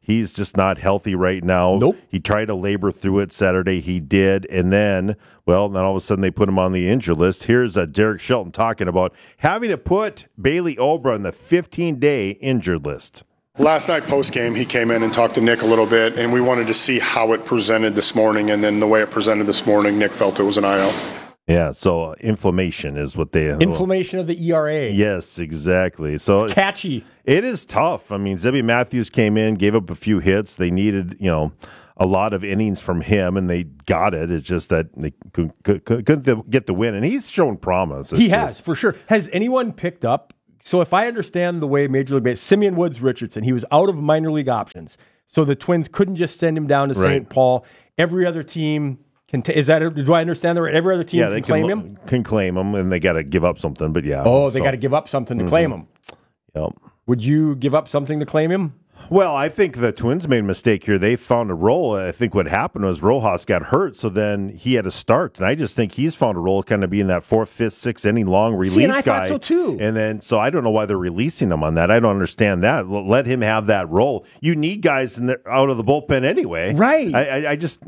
He's just not healthy right now. Nope. He tried to labor through it Saturday. He did. And then, well, then all of a sudden they put him on the injured list. Here's uh, Derek Shelton talking about having to put Bailey Ober on the fifteen-day injured list. Last night post-game, he came in and talked to Nick a little bit, and we wanted to see how it presented this morning. And then the way it presented this morning, Nick felt it was an I L. Yeah, so uh, inflammation is what they... Inflammation of the E R A. Yes, exactly. So It's catchy. It is tough. I mean, Zebby Matthews came in, gave up a few hits. They needed, you know, a lot of innings from him, and they got it. It's just that they couldn't, couldn't get the win, and he's shown promise. It's he just, has, for sure. Has anyone picked up? So if I understand the way Major League Baseball, Simeon Woods Richardson, he was out of minor league options. So the Twins couldn't just send him down to Right. Saint Paul. Every other team... Can t- is that do I understand that right? Every other team yeah, can they claim can, him? can claim him, and they got to give up something, but yeah. Oh, they so- got to give up something to Mhm. claim him. Yep. Would you give up something to claim him? Well, I think the Twins made a mistake here. They found a role. I think what happened was Rojas got hurt, so then he had to start. And I just think he's found a role kind of being that fourth, fifth, sixth inning long relief See, and I guy. thought so too. And then, so I don't know why they're releasing him on that. I don't understand that. L- Let him have that role. You need guys in the, out of the bullpen anyway. Right. I, I, I just...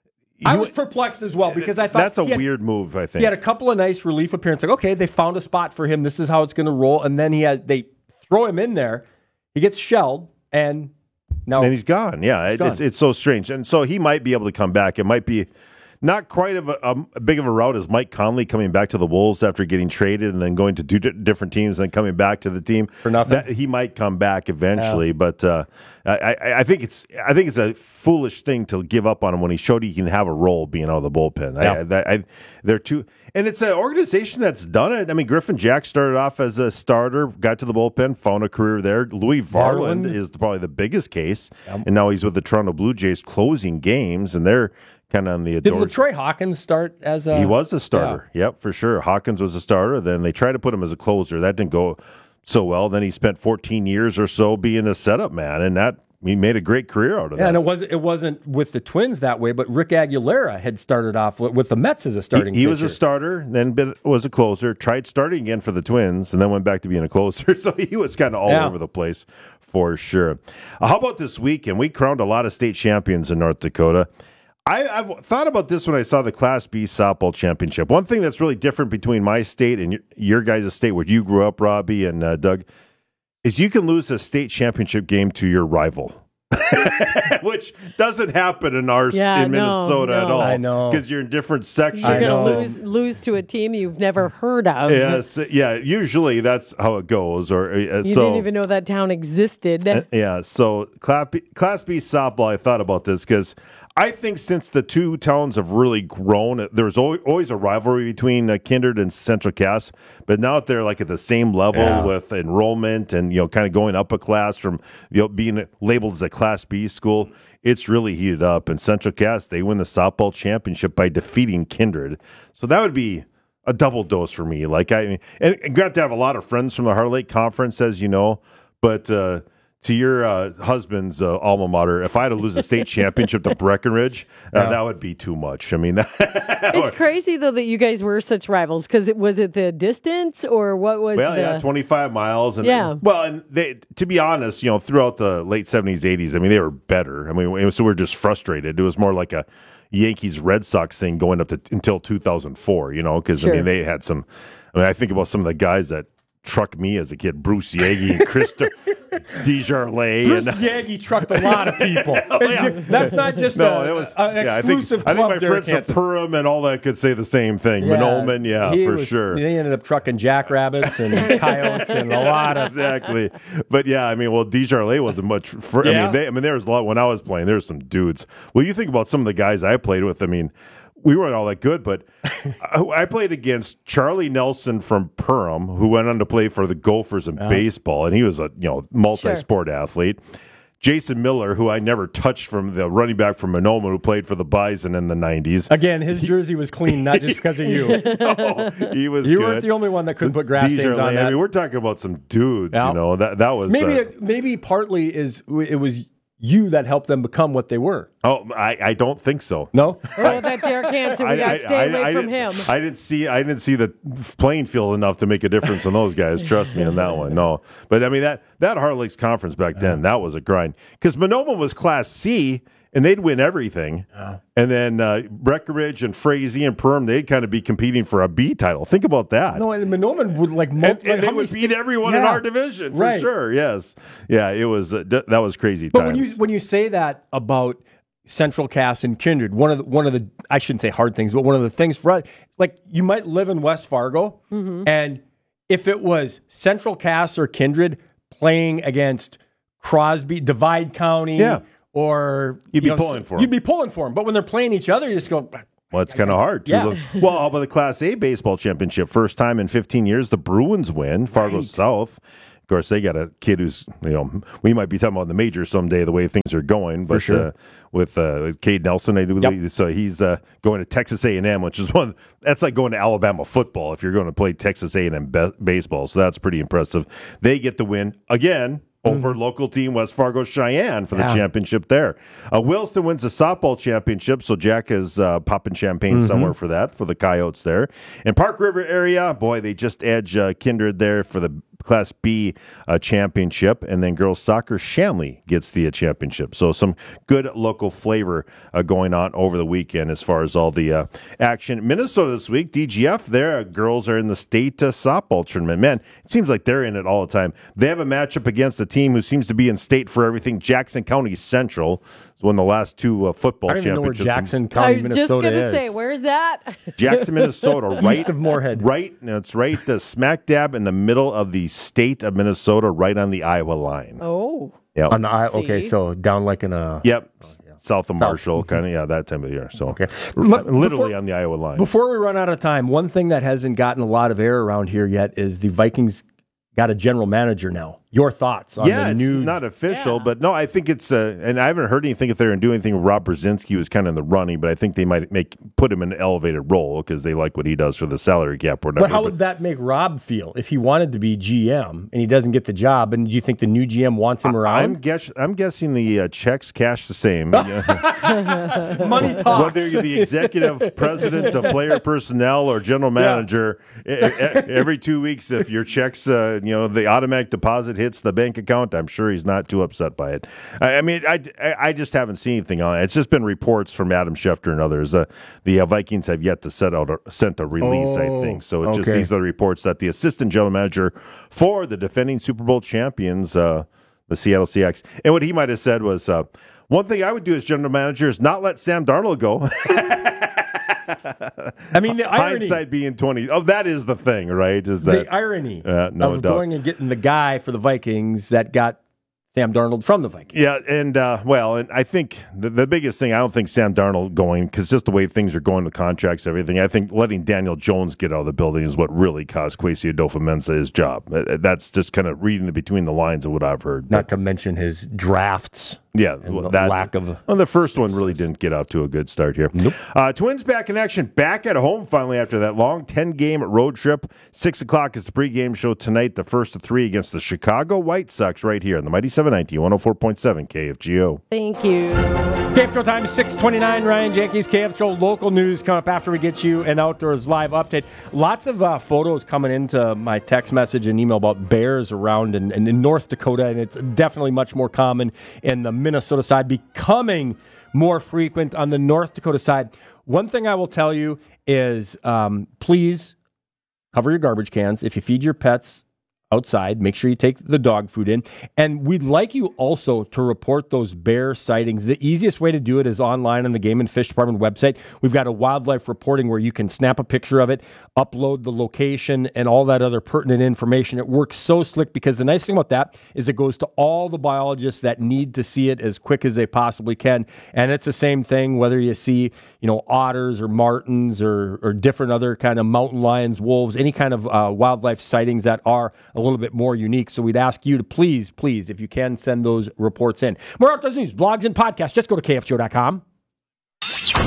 I was perplexed as well because I thought That's a he had- weird move, I think. He had a couple of nice relief appearances. Like, okay, they found a spot for him. This is how it's going to roll. And then he has they throw him in there. He gets shelled, and now and he's gone. Yeah, it, gone. It's, it's so strange. And so he might be able to come back. It might be not quite of a, a, a big of a route as Mike Conley coming back to the Wolves after getting traded and then going to two di- different teams and then coming back to the team. For nothing? That, he might come back eventually, Yeah. but uh, I, I, I think it's I think it's a foolish thing to give up on him when he showed he can have a role being out of the bullpen. Yeah. I, that, I, they're too, and it's an organization that's done it. I mean, Griffin Jack started off as a starter, got to the bullpen, found a career there. Louis Varland, Varland. is probably the biggest case, and now he's with the Toronto Blue Jays closing games, and they're kind of on the did adore- LaTroy Hawkins start as a? he was a starter. Yep, for sure. Hawkins was a starter. Then they tried to put him as a closer. That didn't go so well. Then he spent fourteen years or so being a setup man, and that he made a great career out of Yeah, that. and it wasn't it wasn't with the Twins that way, but Rick Aguilera had started off with, with the Mets as a starting. He, he was a pitcher. starter, then been, was a closer, tried starting again for the Twins, and then went back to being a closer. So he was kind of all Yeah. over the place for sure. Uh, how about this weekend? We crowned a lot of state champions in North Dakota. I, I've thought about this when I saw the Class B softball championship. One thing that's really different between my state and your, your guys' state where you grew up, Robbie and uh, Doug, is you can lose a state championship game to your rival. Which doesn't happen in our Yeah, in no, Minnesota no. at all. I know. Because you're in different sections. You're going So- to lose lose to a team you've never heard of. Yes, yeah. Usually that's how it goes. Or uh, You so didn't even know that town existed. uh, yeah. So Class B, Class B softball. I thought about this because I think since the two towns have really grown, there's always, always a rivalry between uh, Kindred and Central Cass. But now that they're like at the same level Yeah. with enrollment and you know kind of going up a class from you know being labeled as a Class B school. It's really heated up, and Central Cass, they win the softball championship by defeating Kindred. So that would be a double dose for me. Like I mean, and, and got to have a lot of friends from the Heart Lake Conference, as you know, but uh, to your uh, husband's uh, alma mater, if I had to lose a state championship to Breckenridge, uh, Yeah. that would be too much. I mean, It's crazy though that you guys were such rivals because it was it the distance or what was well, the yeah, twenty-five miles, and Yeah. well, and they, to be honest, you know, throughout the late seventies, eighties, I mean, they were better. I mean, it was- so we we're just frustrated. It was more like a Yankees Red Sox thing going up to until two thousand four, you know, because I Sure. mean, they had some. I mean, I think about some of the guys that trucked me as a kid, Bruce Yagi and Krista Desjardins. Bruce and, Yagi trucked a lot of people. yeah. That's not just No, a, it was a- an yeah, I think, exclusive I think club my there friends at from Kansas. Purim and all that could say the same thing. Manolman, yeah, he for was- sure. They ended up trucking jackrabbits and coyotes and a lot of exactly. But yeah, I mean, well, Desjardins wasn't much. For, I Yeah. mean, they, I mean, there was a lot when I was playing. There was some dudes. Well, you think about some of the guys I played with. I mean, we weren't all that good, but I, I played against Charlie Nelson from Perham, who went on to play for the Gophers in Yeah. baseball, and he was a you know multi-sport athlete. Jason Miller, who I never touched, from the running back from Monoma, who played for the Bison in the nineties. Again, his jersey was clean, not just because of you. No, he was. You good. weren't the only one that couldn't put grass stains Desjardins, on that. I mean, we're talking about some dudes. Yeah. You know that that was Maybe uh, it, maybe partly is it was you that helped them become what they were. Oh, I, I don't think so. No? Oh, that Derek Hansen, we got to stay away from didn't- him. I didn't see I didn't see the playing field enough to make a difference in those guys. Trust me on that one. No, but I mean that that Heart Lakes Conference back then, that was a grind because Monoma was Class C. And they'd win everything. Yeah. And then uh, Breckenridge and Frazee and Perm, they'd kind of be competing for a B title. Think about that. No, and Monoman would like, mo- And, like and they how would many- beat everyone in Yeah. our division, for Right. sure. Yes. Yeah, it was, uh, d- that was crazy But times. when you when you say that about Central Cass and Kindred, one of the, one of the I shouldn't say hard things, but one of the things for us, like you might live in West Fargo, Mhm. and if it was Central Cass or Kindred playing against Crosby, Divide County, Yeah. or You'd you be pulling for 'em. You'd be pulling for them. But when they're playing each other, you just go. Well, it's kind of hard. To Yeah. look. Well, how about the Class A baseball championship? First time in fifteen years, the Bruins win. Fargo Right. South. Of course, they got a kid who's, you know, we might be talking about in the major someday, the way things are going. But sure. uh, with uh, Cade Nelson, I do believe, so he's uh, going to Texas A and M, which is one. That's like going to Alabama football if you're going to play Texas A and M be- baseball. So that's pretty impressive. They get the win again. Over local team West Fargo Cheyenne for the Yeah. championship there. Uh, Williston wins the softball championship, so Jack is uh, popping champagne Mm-hmm. somewhere for that, for the Coyotes there. In Park River area, boy, they just edge uh, Kindred there for the Class B uh, championship. And then girls soccer, Shanley gets the uh, championship. So some good local flavor uh, going on over the weekend as far as all the uh, action. Minnesota this week, D G F, their uh, girls are in the state uh, softball tournament. Man, it seems like they're in it all the time. They have a matchup against a team who seems to be in state for everything. Jackson County Central is one of the last two uh, football I don't even know where championships. Jackson I County, was just Minnesota going to is. say, where's that? Jackson, Minnesota, right East of Moorhead. Right, no, it's right uh, smack dab in the middle of the state of Minnesota, right on the Iowa line. Oh. Yep. On the I- okay, See? so down like in a Yep. South of Marshall, kind of, yeah, that time of year. So, Okay. r- Look, literally before- on the Iowa line. Before we run out of time, one thing that hasn't gotten a lot of air around here yet is the Vikings got a general manager now. Your thoughts on yeah, the it's new? not official, Yeah. but no, I think it's, uh, and I haven't heard anything if they're going to do anything. Rob Brzezinski was kind of in the running, but I think they might make put him in an elevated role because they like what he does for the salary cap or whatever. But how would that make Rob feel if he wanted to be G M and he doesn't get the job? And do you think the new G M wants him I'm, around? guess, I'm guessing the uh, checks cash the same. Money talks. Whether you're the executive president of player personnel or general manager, e- e- every two weeks, if your checks, uh, you know, the automatic deposit hits the bank account, I'm sure he's not too upset by it. I, I mean, I, I just haven't seen anything on it. It's just been reports from Adam Schefter and others. Uh, the uh, Vikings have yet to set out a, sent a release, I Oh, think. So it's just okay. these are the reports that the assistant general manager for the defending Super Bowl champions, uh, the Seattle Seahawks, and what he might have said was, uh, one thing I would do as general manager is not let Sam Darnold go. I mean, the irony. Hindsight being twenty. Oh, that is the thing, right? Is that the irony Uh, no of doubt. going and getting the guy for the Vikings that got Sam Darnold from the Vikings. Yeah, and uh, well, and I think the, the biggest thing, I don't think Sam Darnold going, because just the way things are going with contracts, everything, I think letting Daniel Jones get out of the building is what really cost Kwesi Adolfo-Mensah his job. Uh, That's just kind of reading between the lines of what I've heard. Not to mention his drafts. Yeah, and well, the that lack of. Well, the first one really didn't get off to a good start here. Nope. Uh, Twins back in action, back at home finally after that long ten-game road trip. Six o'clock is the pregame show tonight. The first of three against the Chicago White Sox right here on the Mighty seven ninety, one oh four point seven K F G O. Thank you. K F G O time six twenty-nine. Ryan Jenkins, K F G O local news come up after we get you an outdoors live update. Lots of uh, photos coming into my text message and email about bears around in, in, in North Dakota, and it's definitely much more common in the Minnesota side, becoming more frequent on the North Dakota side. One thing I will tell you is um, please cover your garbage cans. If you feed your pets outside, make sure you take the dog food in. And we'd like you also to report those bear sightings. The easiest way to do it is online on the Game and Fish Department website. We've got a wildlife reporting where you can snap a picture of it, upload the location, and all that other pertinent information. It works so slick because the nice thing about that is it goes to all the biologists that need to see it as quick as they possibly can. And it's the same thing whether you see, you know, otters or martins or, or different other kind of mountain lions, wolves, any kind of uh, wildlife sightings that are a little bit more unique. So we'd ask you to please, please, if you can, send those reports in. More Outdoors news, blogs, and podcasts. Just go to K F G O dot com.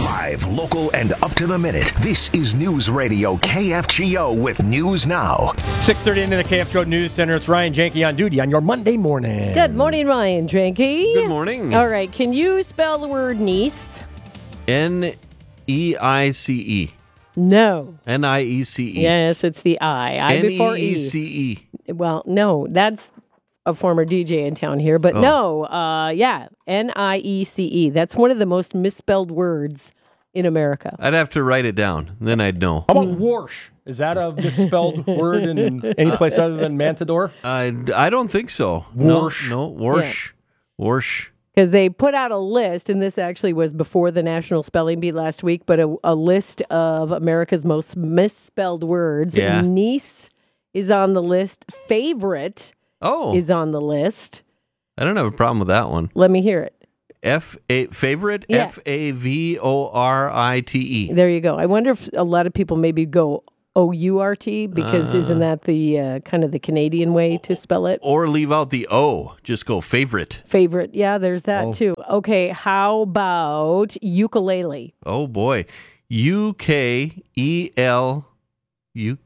Live, local, and up to the minute. This is News Radio K F G O with News Now. six thirty into the K F G O News Center. It's Ryan Janke on duty on your Monday morning. Good morning, Ryan Janke. Good morning. All right, can you spell the word niece? N E I C E. No. N I E C E. Yes, it's the I. I before E. N E E C E. Well, no, that's a former D J in town here, but Oh. no, uh, yeah, N I E C E. That's one of the most misspelled words in America. I'd have to write it down. Then I'd know. How about Warsh? Is that a misspelled word in any place other than Matador? I, I don't think so. Warsh. No, no Warsh. Warsh. Because they put out a list, and this actually was before the National Spelling Bee last week, but a, a list of America's most misspelled words. Yeah. Niece is on the list. Favorite Oh. is on the list. I don't have a problem with that one. Let me hear it. F A favorite Yeah. F A V O R I T E. There you go. I wonder if a lot of people maybe go O U R T because Uh. isn't that the uh, kind of the Canadian way to spell it? Or leave out the O. Just go favorite. Favorite. Yeah, there's that Oh. too. Okay, how about ukulele? Oh boy. U K E L U.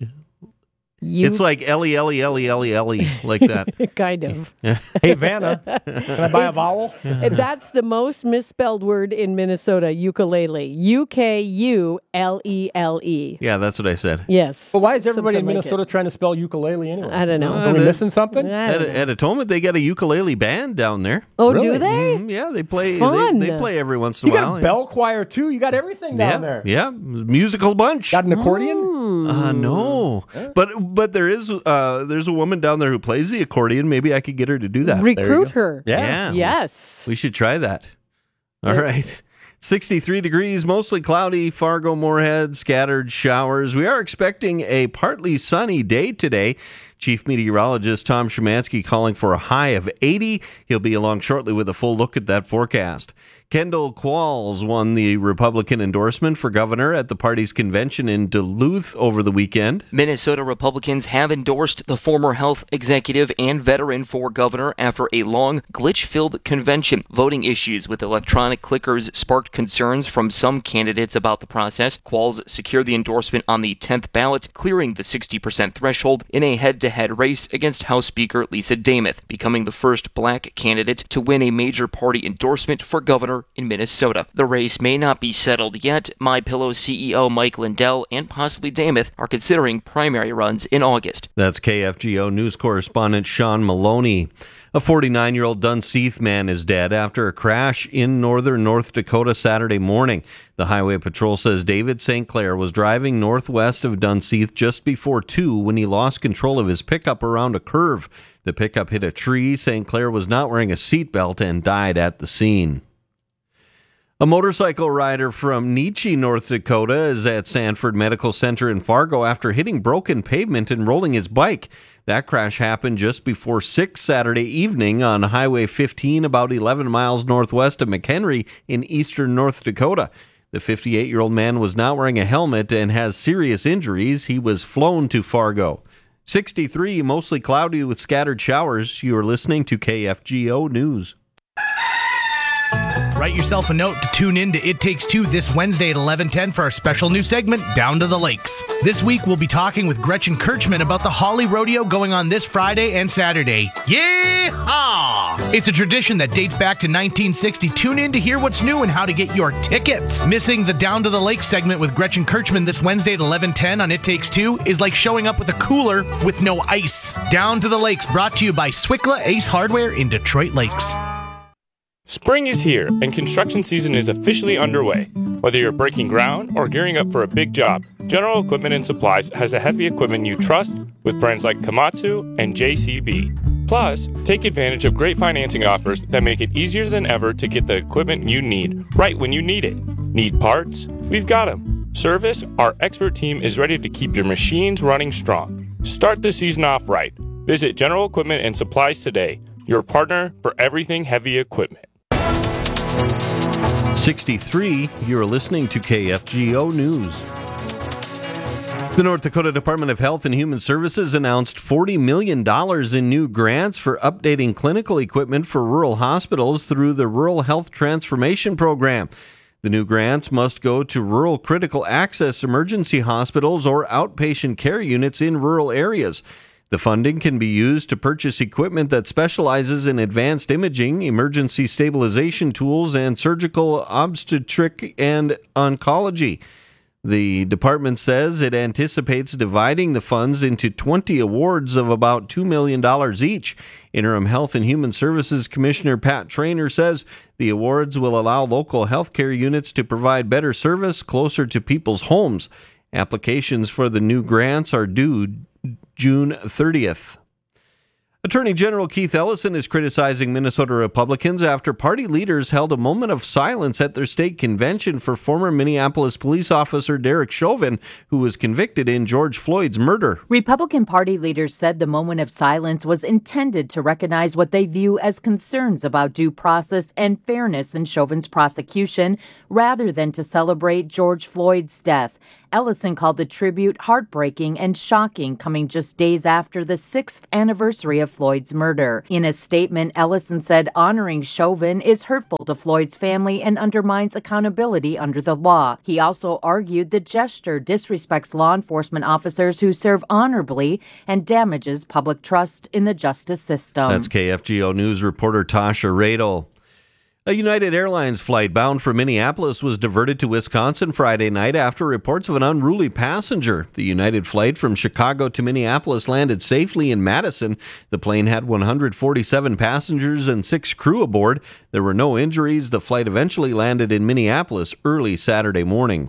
U- It's like L E L E L E L E L E like that. kind of. Hey, Vanna, can I buy a vowel? That's the most misspelled word in Minnesota, ukulele. U K U L E L E. Yeah, that's what I said. Yes. Well, why is everybody in Something like Minnesota trying to spell ukulele anyway? I don't know. Are we Uh, missing something? I At, don't know. at Atonement, they got a ukulele band down there. Oh, do Really? they? Mhm, yeah, they play. Fun. They, they play every once in You a while. got a bell choir too. You got everything yeah, down there. yeah, musical bunch. Got an accordion? Uh, no, but but there is uh, there's a woman down there who plays the accordion. Maybe I could get her to do that. Recruit her. Yeah. Yes. We should try that. All right. sixty-three degrees, mostly cloudy, Fargo, Moorhead, scattered showers. We are expecting a partly sunny day today. Chief Meteorologist Tom Szymanski calling for a high of eighty. He'll be along shortly with a full look at that forecast. Kendall Qualls won the Republican endorsement for governor at the party's convention in Duluth over the weekend. Minnesota Republicans have endorsed the former health executive and veteran for governor after a long, glitch-filled convention. Voting issues with electronic clickers sparked concerns from some candidates about the process. Qualls secured the endorsement on the tenth ballot, clearing the sixty percent threshold in a head-to-head race against House Speaker Lisa Damath, becoming the first black candidate to win a major party endorsement for governor in Minnesota. The race may not be settled yet. MyPillow C E O Mike Lindell and possibly Damath are considering primary runs in August. That's K F G O news correspondent Sean Maloney. A forty-nine-year-old Dunseith man is dead after a crash in northern North Dakota Saturday morning. The Highway Patrol says David Saint Clair was driving northwest of Dunseith just before two when he lost control of his pickup around a curve. The pickup hit a tree. Saint Clair was not wearing a seatbelt and died at the scene. A motorcycle rider from Nietzsche, North Dakota, is at Sanford Medical Center in Fargo after hitting broken pavement and rolling his bike. That crash happened just before six Saturday evening on Highway fifteen, about eleven miles northwest of McHenry in eastern North Dakota. The fifty-eight-year-old man was not wearing a helmet and has serious injuries. He was flown to Fargo. sixty-three, mostly cloudy with scattered showers. You are listening to K F G O News. Write yourself a note to tune in to It Takes Two this Wednesday at eleven ten for our special new segment, Down to the Lakes. This week, we'll be talking with Gretchen Kirchman about the Holly Rodeo going on this Friday and Saturday. Yeehaw! It's a tradition that dates back to nineteen sixty. Tune in to hear what's new and how to get your tickets. Missing the Down to the Lakes segment with Gretchen Kirchman this Wednesday at eleven ten on It Takes Two is like showing up with a cooler with no ice. Down to the Lakes, brought to you by Swickla Ace Hardware in Detroit Lakes. Spring is here, and construction season is officially underway. Whether you're breaking ground or gearing up for a big job, General Equipment and Supplies has the heavy equipment you trust with brands like Komatsu and J C B. Plus, take advantage of great financing offers that make it easier than ever to get the equipment you need, right when you need it. Need parts? We've got them. Service? Our expert team is ready to keep your machines running strong. Start the season off right. Visit General Equipment and Supplies today, your partner for everything heavy equipment. sixty-three, you're listening to K F G O News. The North Dakota Department of Health and Human Services announced forty million dollars in new grants for updating clinical equipment for rural hospitals through the Rural Health Transformation Program. The new grants must go to rural critical access emergency hospitals or outpatient care units in rural areas. The funding can be used to purchase equipment that specializes in advanced imaging, emergency stabilization tools, and surgical obstetric and oncology. The department says it anticipates dividing the funds into twenty awards of about two million dollars each. Interim Health and Human Services Commissioner Pat Traynor says the awards will allow local healthcare units to provide better service closer to people's homes. Applications for the new grants are due June thirtieth. Attorney General Keith Ellison is criticizing Minnesota Republicans after party leaders held a moment of silence at their state convention for former Minneapolis police officer Derek Chauvin, who was convicted in George Floyd's murder. Republican Party leaders said the moment of silence was intended to recognize what they view as concerns about due process and fairness in Chauvin's prosecution, rather than to celebrate George Floyd's death. Ellison called the tribute heartbreaking and shocking, coming just days after the sixth anniversary of Floyd's murder. In a statement, Ellison said honoring Chauvin is hurtful to Floyd's family and undermines accountability under the law. He also argued the gesture disrespects law enforcement officers who serve honorably and damages public trust in the justice system. That's K F G O News reporter Tasha Radel. A United Airlines flight bound for Minneapolis was diverted to Wisconsin Friday night after reports of an unruly passenger. The United flight from Chicago to Minneapolis landed safely in Madison. The plane had one hundred forty-seven passengers and six crew aboard. There were no injuries. The flight eventually landed in Minneapolis early Saturday morning.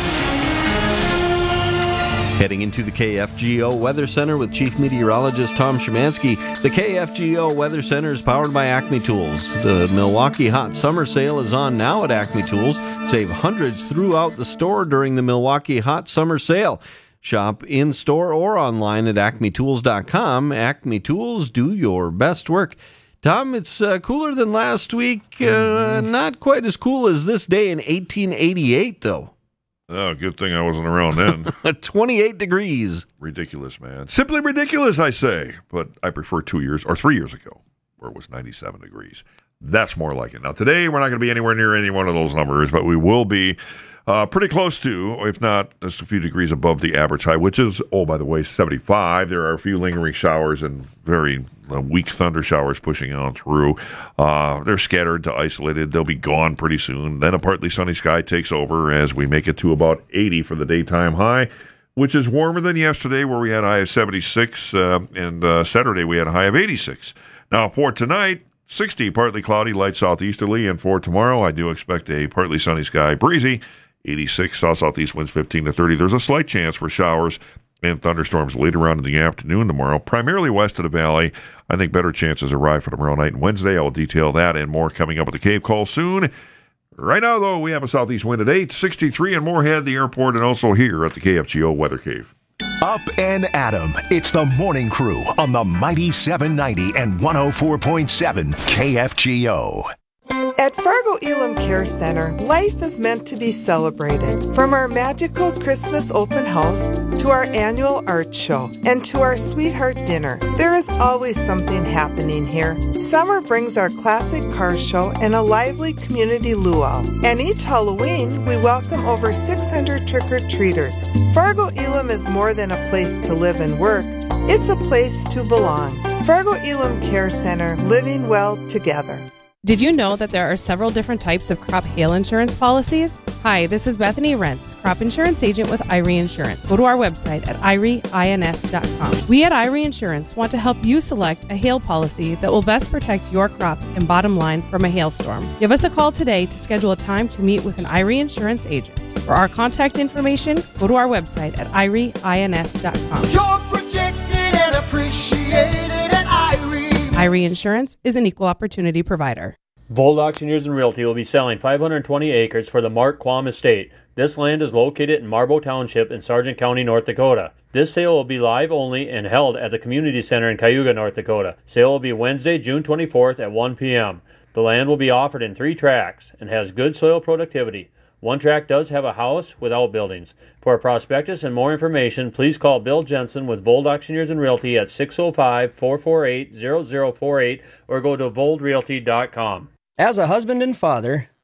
Heading into the K F G O Weather Center with Chief Meteorologist Tom Szymanski. The K F G O Weather Center is powered by Acme Tools. The Milwaukee Hot Summer Sale is on now at Acme Tools. Save hundreds throughout the store during the Milwaukee Hot Summer Sale. Shop in-store or online at acme tools dot com. Acme Tools, do your best work. Tom, it's uh, cooler than last week. Uh, not quite as cool as this day in eighteen eighty-eight, though. Oh, good thing I wasn't around then. twenty-eight degrees. Ridiculous, man. Simply ridiculous, I say. But I prefer two years, or three years ago, where it was ninety-seven degrees. That's more like it. Now, today, we're not going to be anywhere near any one of those numbers, but we will be uh, pretty close to, if not just a few degrees above the average high, which is, oh, by the way, seventy-five. There are a few lingering showers and very uh, weak thunder showers pushing on through. Uh, they're scattered to isolated. They'll be gone pretty soon. Then a partly sunny sky takes over as we make it to about eighty for the daytime high, which is warmer than yesterday, where we had a high of seventy-six, uh, and uh, Saturday we had a high of eighty-six. Now, for tonight, sixty, partly cloudy, light southeasterly, and for tomorrow, I do expect a partly sunny sky, breezy, eighty-six, south-southeast winds fifteen to thirty. There's a slight chance for showers and thunderstorms later on in the afternoon tomorrow, primarily west of the valley. I think better chances arrive for tomorrow night and Wednesday. I will detail that and more coming up at the Cave Call soon. Right now, though, we have a southeast wind at eight, sixty-three in Moorhead, the airport, and also here at the K F G O Weather Cave. Up and Adam. It's the Morning Crew on the mighty seven ninety and one oh four point seven K F G O. At Fargo Elam Care Center, life is meant to be celebrated. From our magical Christmas open house to our annual art show and to our sweetheart dinner, there is always something happening here. Summer brings our classic car show and a lively community luau. And each Halloween, we welcome over six hundred trick-or-treaters. Fargo Elam is more than a place to live and work. It's a place to belong. Fargo Elam Care Center, living well together. Did you know that there are several different types of crop hail insurance policies? Hi, this is Bethany Rentz, crop insurance agent with I R E Insurance. Go to our website at I R E ins dot com. We at I R E Insurance want to help you select a hail policy that will best protect your crops and bottom line from a hailstorm. Give us a call today to schedule a time to meet with an I R E Insurance agent. For our contact information, go to our website at I R E ins dot com. You're protected and appreciated at I R E. I R E Insurance is an equal opportunity provider. Vold Auctioneers and Realty will be selling five hundred twenty acres for the Mark Quam Estate. This land is located in Marlborough Township in Sargent County, North Dakota. This sale will be live only and held at the Community Center in Cayuga, North Dakota. Sale will be Wednesday, June twenty-fourth at one p.m. The land will be offered in three tracts and has good soil productivity. One tract does have a house with outbuildings. For a prospectus and more information, please call Bill Jensen with Vold Auctioneers and Realty at six oh five, four four eight, zero zero four eight or go to vold realty dot com. As a husband and father,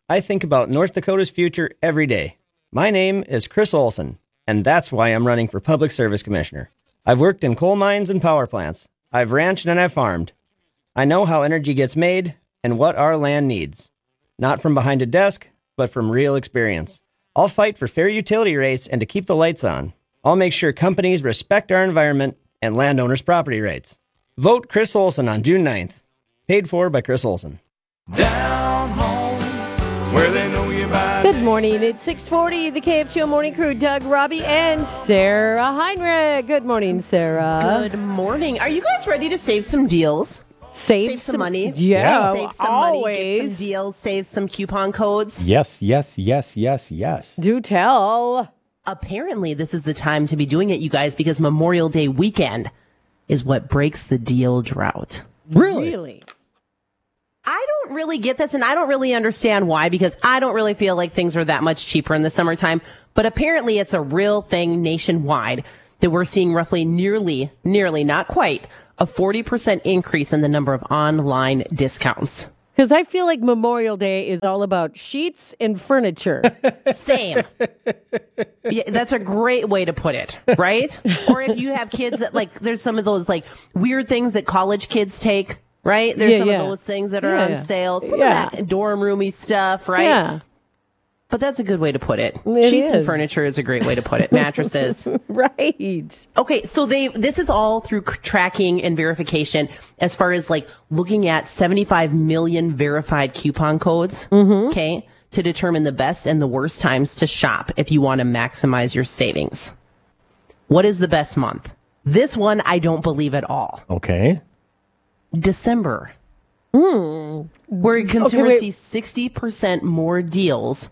I think about North Dakota's future every day. My name is Chris Olson, and that's why I'm running for Public Service Commissioner. I've worked in coal mines and power plants. I've ranched and I've farmed. I know how energy gets made and what our land needs. Not from behind a desk, but from real experience. I'll fight for fair utility rates and to keep the lights on. I'll make sure companies respect our environment and landowners' property rights. Vote Chris Olson on June ninth. Paid for by Chris Olson. Down home, where they know you by Good morning. It's six forty, the K F T O Morning Crew. Doug, Robbie, and Sarah Heinrich. Good morning, Sarah. Good morning. Are you guys ready to save some deals? Save, save some, some money. Yeah, Save some always. money, get some deals, save some coupon codes. Yes, yes, yes, yes, yes. Do tell. Apparently, this is the time to be doing it, you guys, because Memorial Day weekend is what breaks the deal drought. Really? Really? I don't really get this, and I don't really understand why, because I don't really feel like things are that much cheaper in the summertime. But apparently, it's a real thing nationwide that we're seeing roughly nearly, nearly, not quite, a forty percent increase in the number of online discounts. Because I feel like Memorial Day is all about sheets and furniture. Same. Yeah, that's a great way to put it, right? Or if you have kids that, like, there's some of those, like, weird things that college kids take, right? There's Yeah, some yeah. of those things that are Yeah, on yeah. sale. Some Yeah. of that dorm roomy stuff, right? Yeah. But that's a good way to put it. It Sheets and is. furniture is a great way to put it. Mattresses. Right. Okay, so they this is all through c- tracking and verification as far as like looking at seventy-five million verified coupon codes, Mm-hmm. okay, to determine the best and the worst times to shop if you want to maximize your savings. What is the best month? This one I don't believe at all. Okay. December. Hmm. Where consumers Okay, wait. see sixty percent more deals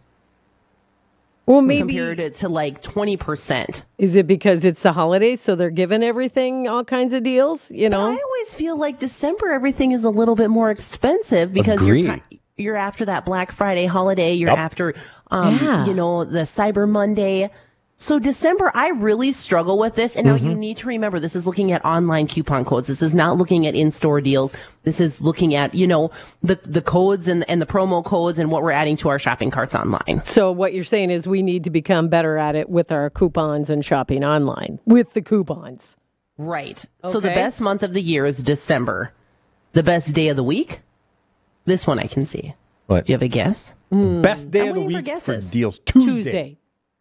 Well, maybe. compared to, to like twenty percent. Is it because it's the holidays, so they're giving everything all kinds of deals? You know, I always feel like December everything is a little bit more expensive because you're Agreed. ki- you're after that Black Friday holiday, you're Yep. after um Yeah. you know the Cyber Monday. So December I really struggle with this, and now you Mm-hmm. need to remember this is looking at online coupon codes. This is not looking at in-store deals. This is looking at, you know, the the codes and and the promo codes and what we're adding to our shopping carts online. so what you're saying is we need to become better at it with our coupons and shopping online with the coupons. Right. So the Okay. best month of the year is December. The best day of the week? This one I can see. What? Do you have a guess? Best day I'm of the waiting for week for, guesses. deals. Tuesday. Tuesday.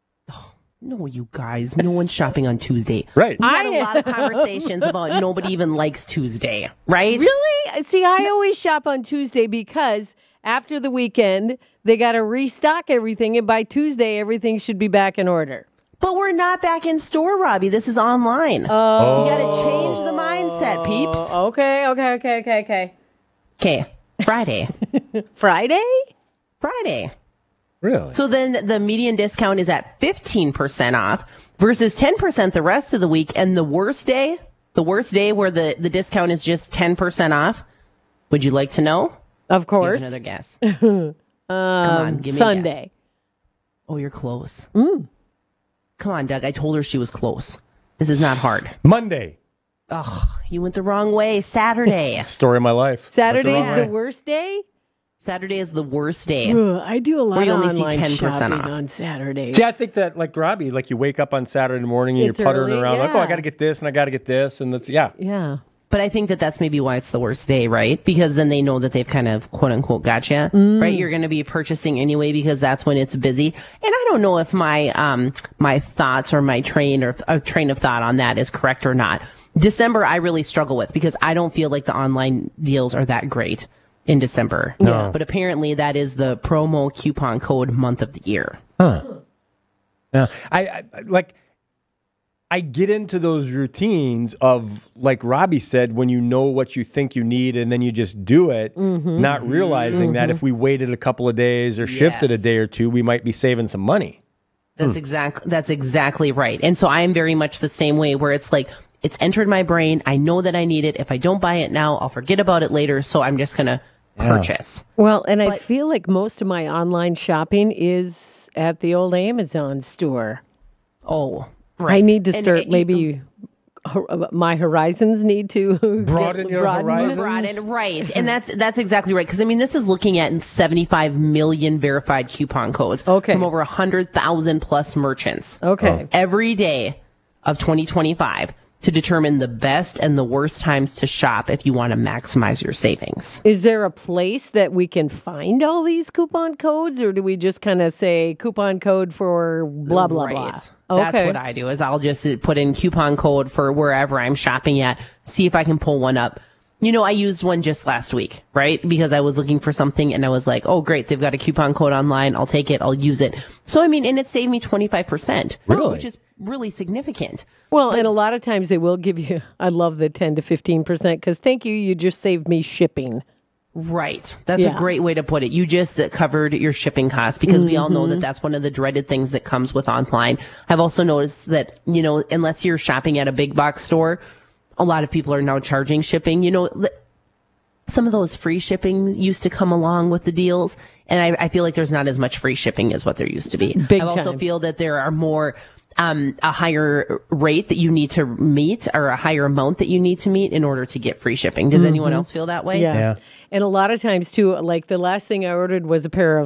No, you guys. No one's shopping on Tuesday. Right. We had I a lot of conversations about nobody even likes Tuesday, right? Really? See, I always shop on Tuesday because after the weekend, they got to restock everything, and by Tuesday, everything should be back in order. But we're not back in store, Robbie. This is online. Oh. You got to change the mindset, peeps. Okay, okay, okay, okay, okay. Okay, Friday. Friday? Friday. Really? So then the median discount is at fifteen percent off versus ten percent the rest of the week. And the worst day, the worst day where the, the discount is just ten percent off. Would you like to know? Of Give course. another guess. um, Come on, give me a Sunday. guess. Oh, you're close. Mm. Come on, Doug. I told her she was close. This is not hard. Monday. Oh, you went the wrong way. Saturday. Story of my life. Saturday's Went the the wrong way. worst day? Saturday is the worst day. Ugh, I do a lot Where you of only see online ten percent shopping off. on Saturdays. See, I think that, like Robbie, like you wake up on Saturday morning and It's you're puttering early, around, like, oh, I yeah. got to get this and I got to get this. And that's, yeah. Yeah. But I think that that's maybe why it's the worst day, right? Because then they know that they've kind of quote unquote gotcha, Mm. right? You're going to be purchasing anyway because that's when it's busy. And I don't know if my um my thoughts or my train or uh, train of thought on that is correct or not. December I really struggle with because I don't feel like the online deals are that great in December. No. But apparently that is the promo coupon code month of the year. Huh. Yeah. I, I like. I get into those routines of, like Robbie said, when you know what you think you need and then you just do it, Mhm. not realizing that Mhm. if we waited a couple of days or shifted a Yes. day or two, we might be saving some money. That's Hmm. exactly that's exactly right. And so I am very much the same way where it's like it's entered my brain. I know that I need it. If I don't buy it now, I'll forget about it later. So I'm just gonna Yeah. purchase. Well, and I feel like most of my online shopping is at the old Amazon store. Oh, I need to And- start and- maybe my horizons need to broaden get, your broaden. horizons. Broaden, right. And that's that's exactly right. Because, I mean, this is looking at seventy-five million verified coupon codes okay. from over one hundred thousand plus merchants. Okay. Every day of twenty twenty-five to determine the best and the worst times to shop if you want to maximize your savings. Is there a place that we can find all these coupon codes, or do we just kind of say coupon code for blah, blah, right. blah? That's Okay. what I do is I'll just put in coupon code for wherever I'm shopping at, see if I can pull one up. You know, I used one just last week, right? Because I was looking for something and I was like, oh, great, they've got a coupon code online. I'll take it. I'll use it. So, I mean, and it saved me twenty-five percent, Really? which is really significant. Well, and a lot of times they will give you, I love the ten to fifteen percent because thank you, you just saved me shipping. Right. That's Yeah. a great way to put it. You just uh, covered your shipping costs because we all know that Mhm. that's one of the dreaded things that comes with online. I've also noticed that, you know, unless you're shopping at a big box store, a lot of people are now charging shipping. You know, th- some of those free shipping used to come along with the deals, and I, I feel like there's not as much free shipping as what there used to be. Big I also time. feel that there are more um, a higher rate that you need to meet or a higher amount that you need to meet in order to get free shipping. Does anyone Mhm. else feel that way? Yeah. And a lot of times too, like the last thing I ordered was a pair of